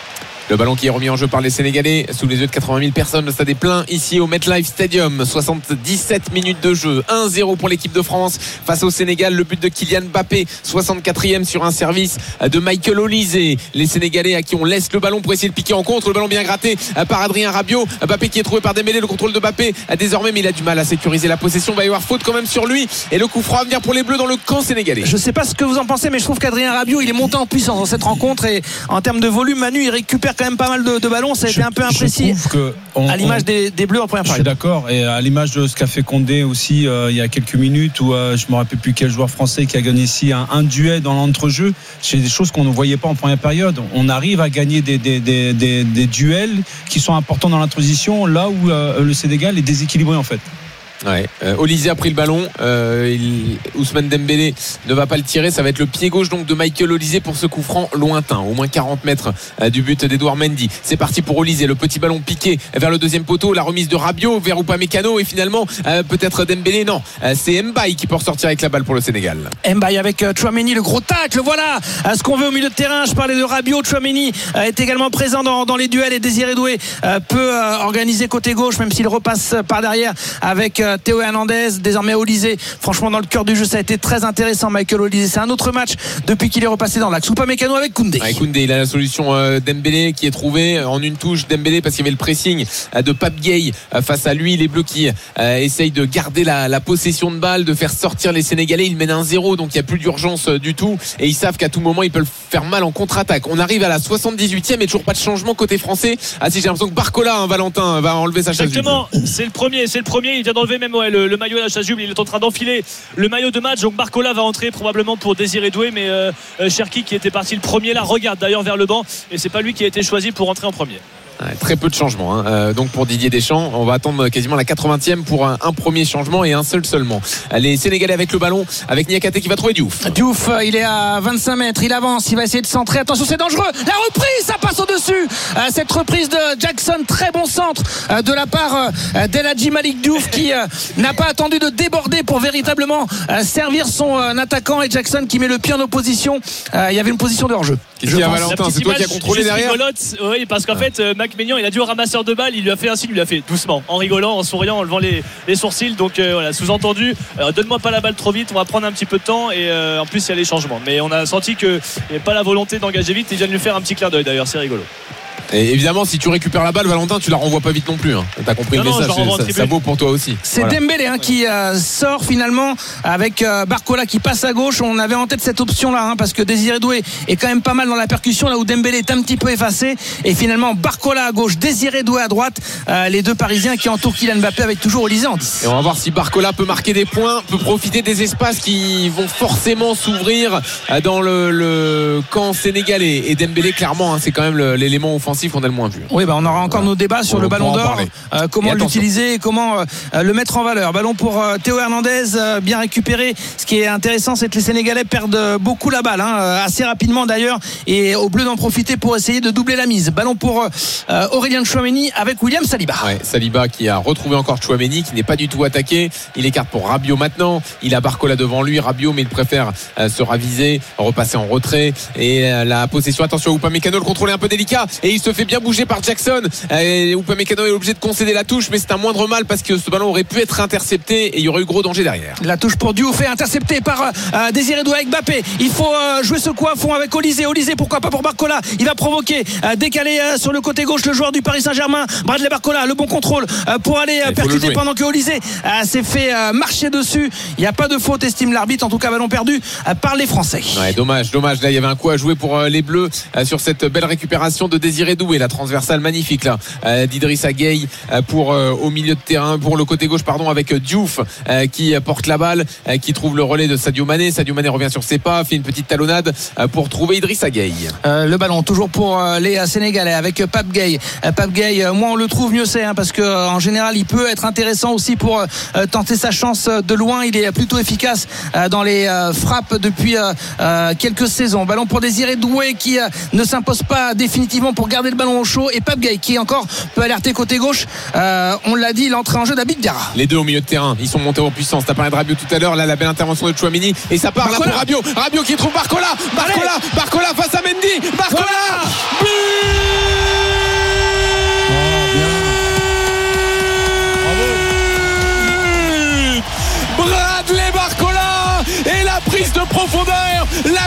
Le ballon qui est remis en jeu par les Sénégalais sous les yeux de quatre-vingt mille personnes. Le stade est plein ici au MetLife Stadium. soixante-dix-sept minutes de jeu, un zéro pour l'équipe de France face au Sénégal. Le but de Kylian Mbappé, soixante-quatrième sur un service de Michael Olise. Les Sénégalais à qui on laisse le ballon pour essayer de piquer en contre. Le ballon bien gratté par Adrien Rabiot. Mbappé qui est trouvé par Dembélé. Le contrôle de Mbappé désormais, mais il a du mal à sécuriser la possession. Il va y avoir faute quand même sur lui. Et le coup franc à venir pour les Bleus dans le camp sénégalais. Je sais pas ce que vous en pensez, mais je trouve qu'Adrien Rabiot il est monté en puissance dans cette rencontre, et en termes de volume, Manu il récupère quand même pas mal de, de ballons. Ça a été un peu imprécis à l'image des, des Bleus en première période. Je suis d'accord, et à l'image de ce qu'a fait Condé aussi euh, il y a quelques minutes, où euh, je me rappelle plus quel joueur français qui a gagné ici un, un duel dans l'entrejeu. C'est des choses qu'on ne voyait pas en première période. On arrive à gagner des, des, des, des, des duels qui sont importants dans la transition, là où euh, le Sénégal est déséquilibré en fait. Ouais. Euh, Olise a pris le ballon. Euh, il... Ousmane Dembélé ne va pas le tirer. Ça va être le pied gauche donc de Michael Olise pour ce coup franc lointain, au moins quarante mètres euh, du but d'Edouard Mendy. C'est parti pour Olise. Le petit ballon piqué vers le deuxième poteau. La remise de Rabiot vers Upamecano et finalement euh, peut-être Dembélé. Non, euh, c'est Mbaye qui peut ressortir avec la balle pour le Sénégal. Mbaye avec euh, Tchouaméni, le gros tacle. Voilà euh, ce qu'on veut au milieu de terrain. Je parlais de Rabiot. Tchouaméni euh, est également présent dans, dans les duels, et Désiré Doué euh, peut euh, organiser côté gauche, même s'il repasse par derrière avec euh, Théo Hernandez. Désormais Olise, franchement dans le cœur du jeu, ça a été très intéressant. Michael Olise, c'est un autre match depuis qu'il est repassé dans l'axe. Upamecano avec Koundé. Ouais, Koundé, il a la solution euh, Dembélé qui est trouvée en une touche. Dembélé parce qu'il y avait le pressing euh, de Pape Gueye euh, face à lui. Les Bleus qui euh, essayent de garder la, la possession de balle, de faire sortir les Sénégalais. Ils mènent un zéro, donc il n'y a plus d'urgence euh, du tout, et ils savent qu'à tout moment ils peuvent faire mal en contre-attaque. On arrive à la soixante-dix-huitième et toujours pas de changement côté français. Ah si, j'ai l'impression que Barcola, hein, Valentin, va enlever sa chaise. Exactement, c'est le premier, c'est le premier. Il vient d'enlever même ouais, le, le maillot de la chasse. Il est en train d'enfiler le maillot de match, donc Barcola va entrer probablement pour Désiré Doué, mais euh, Cherki qui était parti le premier là regarde d'ailleurs vers le banc, et c'est pas lui qui a été choisi pour entrer en premier. Ouais, très peu de changements hein. euh, donc pour Didier Deschamps, on va attendre quasiment la quatre-vingtième pour un, un premier changement, et un seul seulement. Les Sénégalais avec le ballon, avec Niakhaté qui va trouver Diouf. Diouf, il est à vingt-cinq mètres, il avance, il va essayer de centrer. Attention, c'est dangereux. La reprise, ça passe au-dessus. Euh, cette reprise de Jackson, très bon centre euh, de la part euh, d'El Hadji Malick Diouf qui euh, n'a pas attendu de déborder pour véritablement euh, servir son euh, attaquant, et Jackson qui met le pied en opposition. Euh, il y avait une position de hors-jeu. Qu'est-ce qu'il y a, Valentin? C'est toi qui as contrôlé derrière. Oui, parce qu'en fait, euh, Mac Maignan, il a dit au ramasseur de balles, il lui a fait un signe, il lui a fait doucement, en rigolant, en souriant, en levant les, les sourcils. Donc euh, voilà, sous-entendu, euh, donne-moi pas la balle trop vite, on va prendre un petit peu de temps, et euh, en plus il y a les changements. Mais on a senti qu'il n'y avait pas la volonté d'engager vite. Il vient de lui faire un petit clin d'œil d'ailleurs, c'est rigolo. Et évidemment, si tu récupères la balle, Valentin, tu la renvoies pas vite non plus hein. T'as compris non, le message, non, ça, ça vaut pour toi aussi. C'est voilà. Dembélé hein, qui euh, sort finalement avec euh, Barcola qui passe à gauche. On avait en tête cette option là hein, parce que Désiré Doué est quand même pas mal dans la percussion, là où Dembélé est un petit peu effacé, et finalement Barcola à gauche, Désiré Doué à droite, euh, les deux Parisiens qui entourent Kylian Mbappé avec toujours Olise en dix. Et on va voir si Barcola peut marquer des points, peut profiter des espaces qui vont forcément s'ouvrir dans le, le camp sénégalais. Et Dembélé, clairement hein, c'est quand même le, l'élément offensif qu'on a le moins vu. Oui, bah on aura encore nos débats sur on le ballon d'or, euh, comment l'utiliser et comment euh, le mettre en valeur. Ballon pour euh, Théo Hernandez, euh, bien récupéré. Ce qui est intéressant, c'est que les Sénégalais perdent beaucoup la balle, hein, assez rapidement d'ailleurs, et aux Bleus d'en profiter pour essayer de doubler la mise. Ballon pour euh, Aurélien Tchouaméni avec William Saliba. Ouais, Saliba qui a retrouvé encore Tchouaméni, qui n'est pas du tout attaqué. Il écarte pour Rabiot maintenant. Il a Barcola devant lui, Rabiot, mais il préfère euh, se raviser, repasser en retrait, et euh, la possession. Attention, Upamecano, le contrôle est un peu délicat et il se fait bien bouger par Jackson. Euh, Upamecano est obligé de concéder la touche, mais c'est un moindre mal parce que ce ballon aurait pu être intercepté et il y aurait eu gros danger derrière. La touche pour Diouf est interceptée par euh, Désiré Doué avec Mbappé. Il faut euh, jouer ce coup à fond avec Olise. Olise, pourquoi pas pour Barcola. Il va provoquer, euh, décaler euh, sur le côté gauche le joueur du Paris Saint-Germain, Bradley Barcola. Le bon contrôle euh, pour aller euh, percuter pendant que Olise euh, s'est fait euh, marcher dessus. Il n'y a pas de faute, estime l'arbitre. En tout cas, ballon perdu euh, par les Français. Ouais, dommage, dommage. Là, il y avait un coup à jouer pour euh, les Bleus euh, sur cette belle récupération de Désiré Doué. La transversale magnifique là euh, d'Idrissa Gueye euh, pour euh, au milieu de terrain, pour le côté gauche pardon, avec euh, Diouf euh, qui euh, porte la balle, euh, qui trouve le relais de Sadio Mané. Sadio Mané revient sur ses pas, fait une petite talonnade euh, pour trouver Idrissa Gueye. Euh, le ballon toujours pour euh, les Sénégalais avec euh, Pape Gueye. Euh, Pape Gueye, euh, moins on le trouve, mieux c'est hein, parce que euh, en général il peut être intéressant aussi pour euh, tenter sa chance de loin. Il est plutôt efficace euh, dans les euh, frappes depuis euh, euh, quelques saisons. Ballon pour Désiré Doué qui euh, ne s'impose pas définitivement pour garder le ballon au chaud, et Pape Gueye qui encore peut alerter côté gauche. Euh, on l'a dit, l'entrée en jeu d'Abid Diarra. Les deux au milieu de terrain, ils sont montés en puissance. T'as parlé de Rabiot tout à l'heure, là la belle intervention de Tchouaméni et ça part Barcola. Là pour Rabiot. Rabiot qui trouve Barcola. Barcola, Barcola face à Mendy. Barcola. Voilà.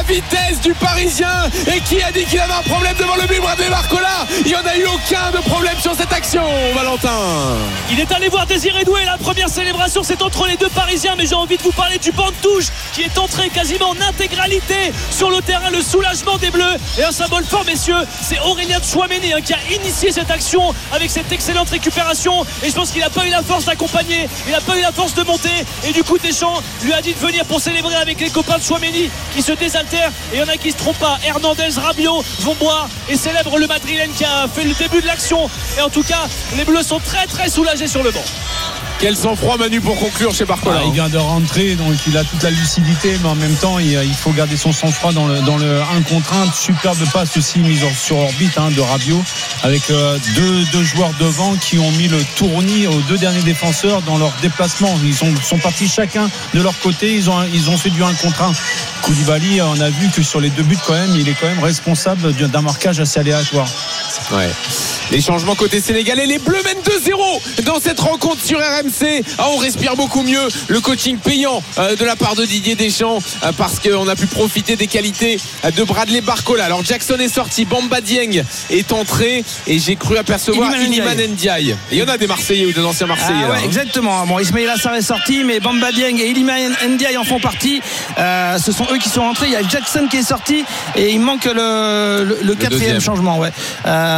la vitesse du Parisien. Et qui a dit qu'il avait un problème devant le but? Bradley Barcola. Il n'y en a eu aucun de problème sur cette action, Valentin. Il est allé voir Désiré Doué. La première célébration, c'est entre les deux Parisiens. Mais j'ai envie de vous parler du banc de touche qui est entré quasiment en intégralité sur le terrain. Le soulagement des Bleus. Et un symbole fort, messieurs, c'est Aurélien Tchouaméni hein, qui a initié cette action avec cette excellente récupération. Et je pense qu'il n'a pas eu la force d'accompagner. Il n'a pas eu la force de monter. Et du coup, Deschamps lui a dit de venir pour célébrer avec les copains de Tchouaméni qui se désaltèrent. Et il y en a qui se trompent pas. Hernandez, Rabiot vont boire et célèbrent le Madrilène qui a fait le début de l'action. Et en tout cas, les Bleus sont très très soulagés sur le banc. Quel sang-froid, Manu, pour conclure chez Barcola. Ah, il vient de rentrer, donc il a toute la lucidité, mais en même temps, il, il faut garder son sang-froid dans le, dans le un contre un. Superbe passe aussi mise sur orbite hein, de Rabiot, avec euh, deux, deux joueurs devant qui ont mis le tournis aux deux derniers défenseurs dans leur déplacement. Ils sont, sont partis chacun de leur côté, ils ont, ils ont fait du un contre un. Koulibaly, on a vu que sur les deux buts, quand même, il est quand même responsable d'un marquage assez aléatoire. Ouais. Les changements côté sénégalais, les Bleus mènent deux zéro dans cette rencontre sur R M C. Ah, on respire beaucoup mieux. Le coaching payant euh, de la part de Didier Deschamps euh, parce qu'on a pu profiter des qualités euh, de Bradley Barcola. Alors Jackson est sorti, Bamba Dieng est entré et j'ai cru apercevoir Iliman Ndiaye. Il y en a des Marseillais ou des anciens Marseillais. Ah, là, ouais, hein. Exactement. Bon, Ismaïla Sarr est sorti, mais Bamba Dieng et Iliman Ndiaye en font partie. Euh, ce sont eux qui sont rentrés. Il y a Jackson qui est sorti et il manque le, le, le quatrième changement. Ouais. Euh,